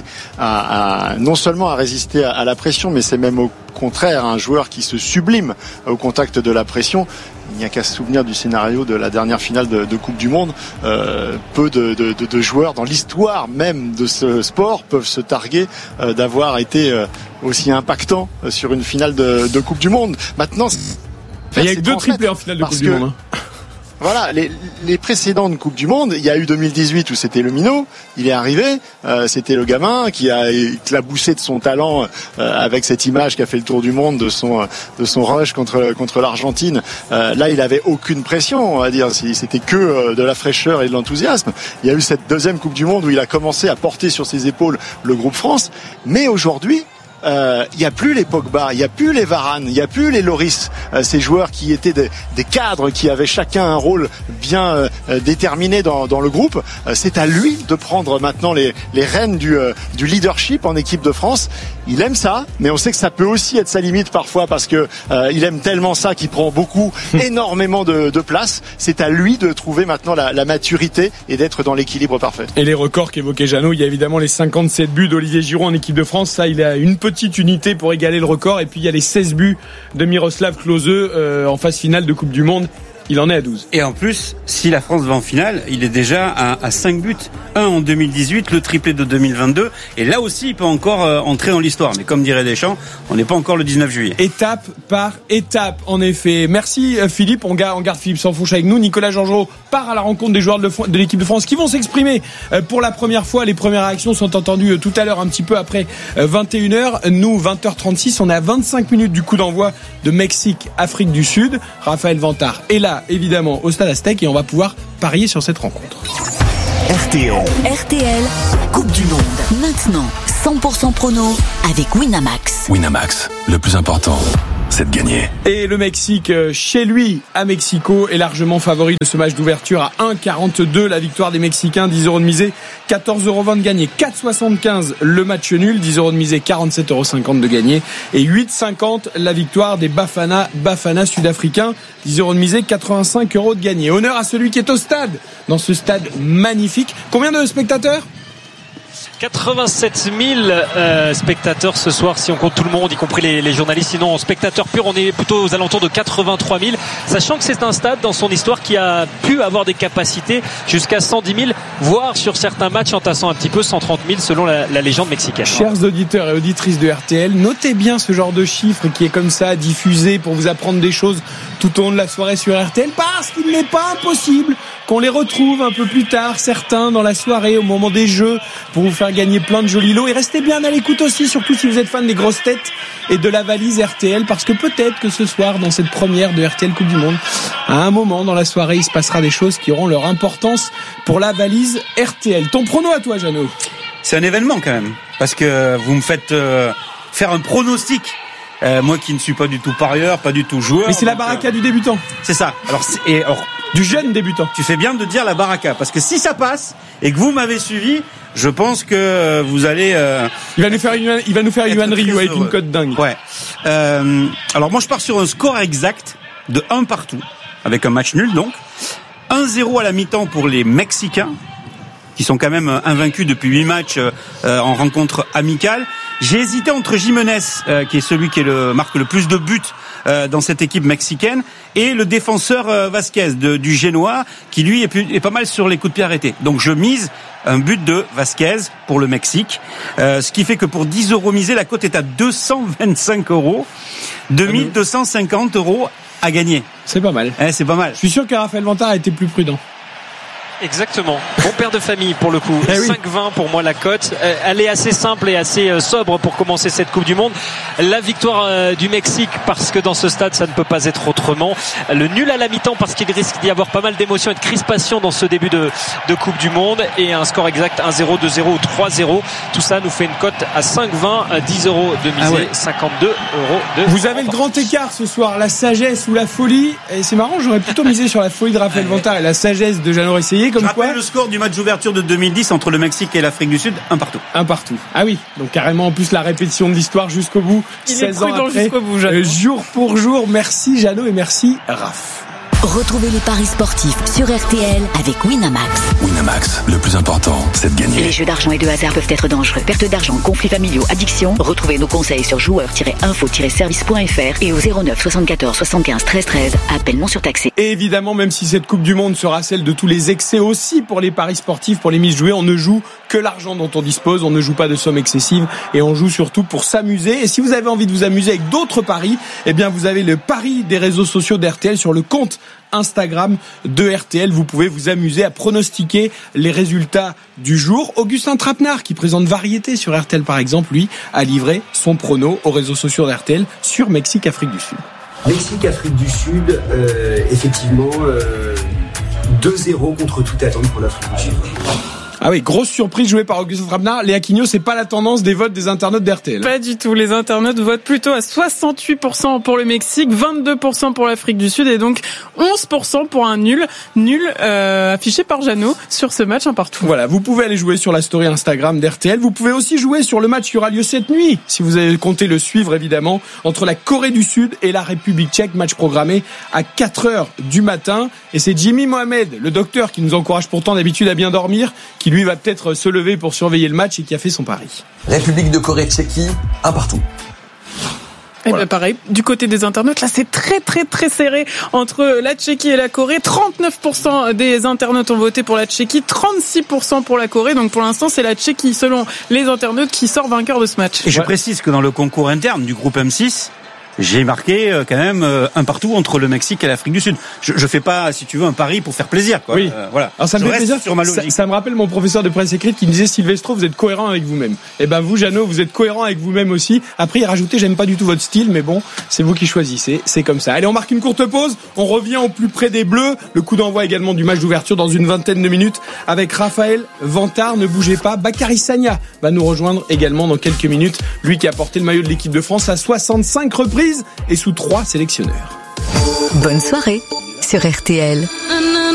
à, à non seulement à résister à, à la pression, mais c'est même au contraire un joueur qui se sublime au contact de la pression. Il n'y a qu'à se souvenir du scénario de la dernière finale de, de Coupe du Monde. Euh, peu de, de, de, de joueurs dans l'histoire même de ce sport peuvent se targuer euh, d'avoir été euh, aussi impactants sur une finale de, de Coupe du Monde. Maintenant, il y a que deux triplés en finale de Coupe du Monde. Hein. Voilà, les, les précédentes Coupes du Monde, il y a eu deux mille dix-huit où c'était le minot, il est arrivé, euh, c'était le gamin qui a éclaboussé de son talent euh, avec cette image qui a fait le tour du monde de son de son rush contre contre l'Argentine. Euh, là, il avait aucune pression, on va dire, c'était que euh, de la fraîcheur et de l'enthousiasme. Il y a eu cette deuxième Coupe du Monde où il a commencé à porter sur ses épaules le groupe France, mais aujourd'hui, il euh, n'y a plus les Pogba, il n'y a plus les Varane, il n'y a plus les Loris, euh, ces joueurs qui étaient des, des cadres, qui avaient chacun un rôle bien euh, déterminé dans, dans le groupe. Euh, c'est à lui de prendre maintenant les, les rênes du, euh, du leadership en équipe de France. Il aime ça, mais on sait que ça peut aussi être sa limite parfois, parce que euh, il aime tellement ça qu'il prend beaucoup, énormément de, de place. C'est à lui de trouver maintenant la, la maturité et d'être dans l'équilibre parfait. Et les records qu'évoquait Jeannot, il y a évidemment les cinquante-sept buts d'Olivier Giroud en équipe de France. Ça, il a une petite petite unité pour égaler le record. Et puis il y a les seize buts de Miroslav Klose euh, en phase finale de Coupe du Monde Il en est à douze. Et en plus, si la France va en finale, il est déjà à, à cinq buts. Un en deux mille dix-huit, le triplé de deux mille vingt-deux. Et là aussi, il peut encore euh, entrer dans l'histoire. Mais comme dirait Deschamps, on n'est pas encore le dix-neuf juillet. Étape par étape, en effet. Merci Philippe. On garde, on garde Philippe Sansfourche avec nous. Nicolas Georgerot part à la rencontre des joueurs de, le, de l'équipe de France qui vont s'exprimer pour la première fois. Les premières réactions sont entendues tout à l'heure, un petit peu après vingt et une heures. Nous, vingt heures trente-six, on est à vingt-cinq minutes du coup d'envoi de Mexique-Afrique du Sud. Raphaël Vantard est là, évidemment, au Stade Aztec et on va pouvoir parier sur cette rencontre. R T L. R T L, Coupe du Monde. Maintenant, cent pour cent prono avec Winamax. Winamax, le plus important, c'est de gagner. Et le Mexique, chez lui, à Mexico, est largement favori de ce match d'ouverture à un virgule quarante-deux. La victoire des Mexicains, dix euros de misée, quatorze euros vingt de gagné. quatre virgule soixante-quinze le match nul, dix euros de misée, quarante-sept euros cinquante de gagné. Et huit virgule cinquante la victoire des Bafana, Bafana sud-africains, dix euros de misée, quatre-vingt-cinq euros de gagné. Honneur à celui qui est au stade, dans ce stade magnifique. Combien de spectateurs ? quatre-vingt-sept mille euh, spectateurs ce soir si on compte tout le monde, y compris les, les journalistes. Sinon en spectateurs purs on est plutôt aux alentours de quatre-vingt-trois mille, sachant que c'est un stade dans son histoire qui a pu avoir des capacités jusqu'à cent dix mille, voire sur certains matchs en tassant un petit peu cent trente mille selon la, la légende mexicaine. Chers auditeurs et auditrices de R T L, notez bien ce genre de chiffre qui est comme ça diffusé pour vous apprendre des choses tout au long de la soirée sur R T L, parce qu'il n'est pas impossible qu'on les retrouve un peu plus tard, certains dans la soirée au moment des jeux, pour vous faire gagner plein de jolis lots. Et restez bien à l'écoute aussi, surtout si vous êtes fan des grosses têtes et de la valise R T L, parce que peut-être que ce soir, dans cette première de R T L Coupe du Monde, à un moment dans la soirée, il se passera des choses qui auront leur importance pour la valise R T L. Ton prono à toi, Jeannot? C'est un événement quand même, parce que vous me faites euh, faire un pronostic. Euh, moi qui ne suis pas du tout parieur, pas du tout joueur. Mais c'est la baraka euh, du débutant. C'est ça. Alors, c'est, et, alors du jeune débutant. Tu fais bien de dire la baraka, parce que si ça passe et que vous m'avez suivi, je pense que vous allez. Euh, il va nous faire une, il va nous faire Yohan Ryu avec une cote dingue. Ouais. Euh, alors moi je pars sur un score exact de un partout, avec un match nul donc. un zéro à la mi-temps pour les Mexicains, qui sont quand même invaincus depuis huit matchs euh, en rencontre amicale. J'ai hésité entre Jiménez, euh, qui est celui qui est le, marque le plus de buts euh, dans cette équipe mexicaine, et le défenseur euh, Vasquez de, du Génois, qui lui est, plus, est pas mal sur les coups de pied arrêtés. Donc je mise un but de Vasquez pour le Mexique, euh, ce qui fait que pour dix euros misés, la cote est à deux cent vingt-cinq euros, deux mille deux cent cinquante euros à gagner. C'est pas mal. Eh, c'est pas mal. Je suis sûr que Raphaël Vantard a été plus prudent. Exactement. Bon père de famille pour le coup. Eh oui. cinq vingt pour moi la cote. Elle est assez simple et assez sobre pour commencer cette Coupe du Monde. La victoire du Mexique parce que dans ce stade ça ne peut pas être autrement. Le nul à la mi-temps parce qu'il risque d'y avoir pas mal d'émotions et de crispation dans ce début de, de Coupe du Monde. Et un score exact un zéro, deux zéro ou trois zéro. Tout ça nous fait une cote à cinq vingt, dix euros de misée, ah ouais. cinquante-deux euros de. Vous avez le grand écart ce soir, la sagesse ou la folie. Et c'est marrant, j'aurais plutôt misé sur la folie de Raphaël Vantard et la sagesse de Jeannot Resséier. Comme Je quoi rappelle le score du match d'ouverture de deux mille dix entre le Mexique et l'Afrique du Sud, un partout. Un partout. Ah oui, donc carrément en plus la répétition de l'histoire jusqu'au bout. Il seize est ans prudent après, jusqu'au bout, Jeannot. euh, jour pour jour. Merci Jeannot et merci Raph. Retrouvez les paris sportifs sur R T L avec Winamax. Winamax, le plus important, c'est de gagner. Les jeux d'argent et de hasard peuvent être dangereux. Perte d'argent, conflits familiaux, addiction. Retrouvez nos conseils sur joueurs tiret info tiret service point f r et au zéro neuf soixante-quatorze soixante-quinze treize treize. Appel non surtaxé. Et évidemment, même si cette Coupe du Monde sera celle de tous les excès aussi pour les paris sportifs, pour les mises jouées, on ne joue que l'argent dont on dispose. On ne joue pas de sommes excessives et on joue surtout pour s'amuser. Et si vous avez envie de vous amuser avec d'autres paris, eh bien vous avez le pari des réseaux sociaux d'R T L sur le compte Instagram de R T L. Vous pouvez vous amuser à pronostiquer les résultats du jour. Augustin Trapenard, qui présente Variété sur R T L par exemple, lui a livré son prono aux réseaux sociaux d'R T L sur Mexique-Afrique du Sud. Mexique-Afrique du Sud, euh, effectivement, euh, deux zéro contre toute attente pour l'Afrique du Sud. Ah oui, grosse surprise jouée par Augustin Trapenard. Léa Quignot, c'est pas la tendance des votes des internautes d'R T L. Pas du tout. Les internautes votent plutôt à soixante-huit pour cent pour le Mexique, vingt-deux pour cent pour l'Afrique du Sud et donc onze pour cent pour un nul. Nul euh, affiché par Jeannot sur ce match un partout. Voilà, vous pouvez aller jouer sur la story Instagram d'R T L. Vous pouvez aussi jouer sur le match qui aura lieu cette nuit, si vous avez compté le suivre évidemment, entre la Corée du Sud et la République tchèque. Match programmé à quatre heures du matin. Et c'est Jimmy Mohamed, le docteur qui nous encourage pourtant d'habitude à bien dormir, qui lui va peut-être se lever pour surveiller le match et qui a fait son pari. République de Corée, Tchéquie, un partout. Et voilà. ben pareil, du côté des internautes, là c'est très très très serré entre la Tchéquie et la Corée. trente-neuf pour cent des internautes ont voté pour la Tchéquie, trente-six pour cent pour la Corée. Donc pour l'instant, c'est la Tchéquie, selon les internautes, qui sort vainqueur de ce match. Et je ouais. précise que dans le concours interne du groupe M six, j'ai marqué quand même un partout entre le Mexique et l'Afrique du Sud. Je, je fais pas, si tu veux, un pari pour faire plaisir, quoi. Oui. Euh, voilà. Alors ça me je fait plaisir. Sur ma logique. Ça, ça me rappelle mon professeur de presse écrite qui me disait, Silvestro, vous êtes cohérent avec vous-même. Et ben vous, Jeannot, vous êtes cohérent avec vous-même aussi. Après, il rajoutait, j'aime pas du tout votre style, mais bon, c'est vous qui choisissez. C'est comme ça. Allez, on marque une courte pause. On revient au plus près des Bleus. Le coup d'envoi également du match d'ouverture dans une vingtaine de minutes avec Raphaël Vantard. Ne bougez pas. Bakary Sagna va nous rejoindre également dans quelques minutes. Lui qui a porté le maillot de l'équipe de France à soixante-cinq reprises et sous trois sélectionneurs. Bonne soirée sur R T L.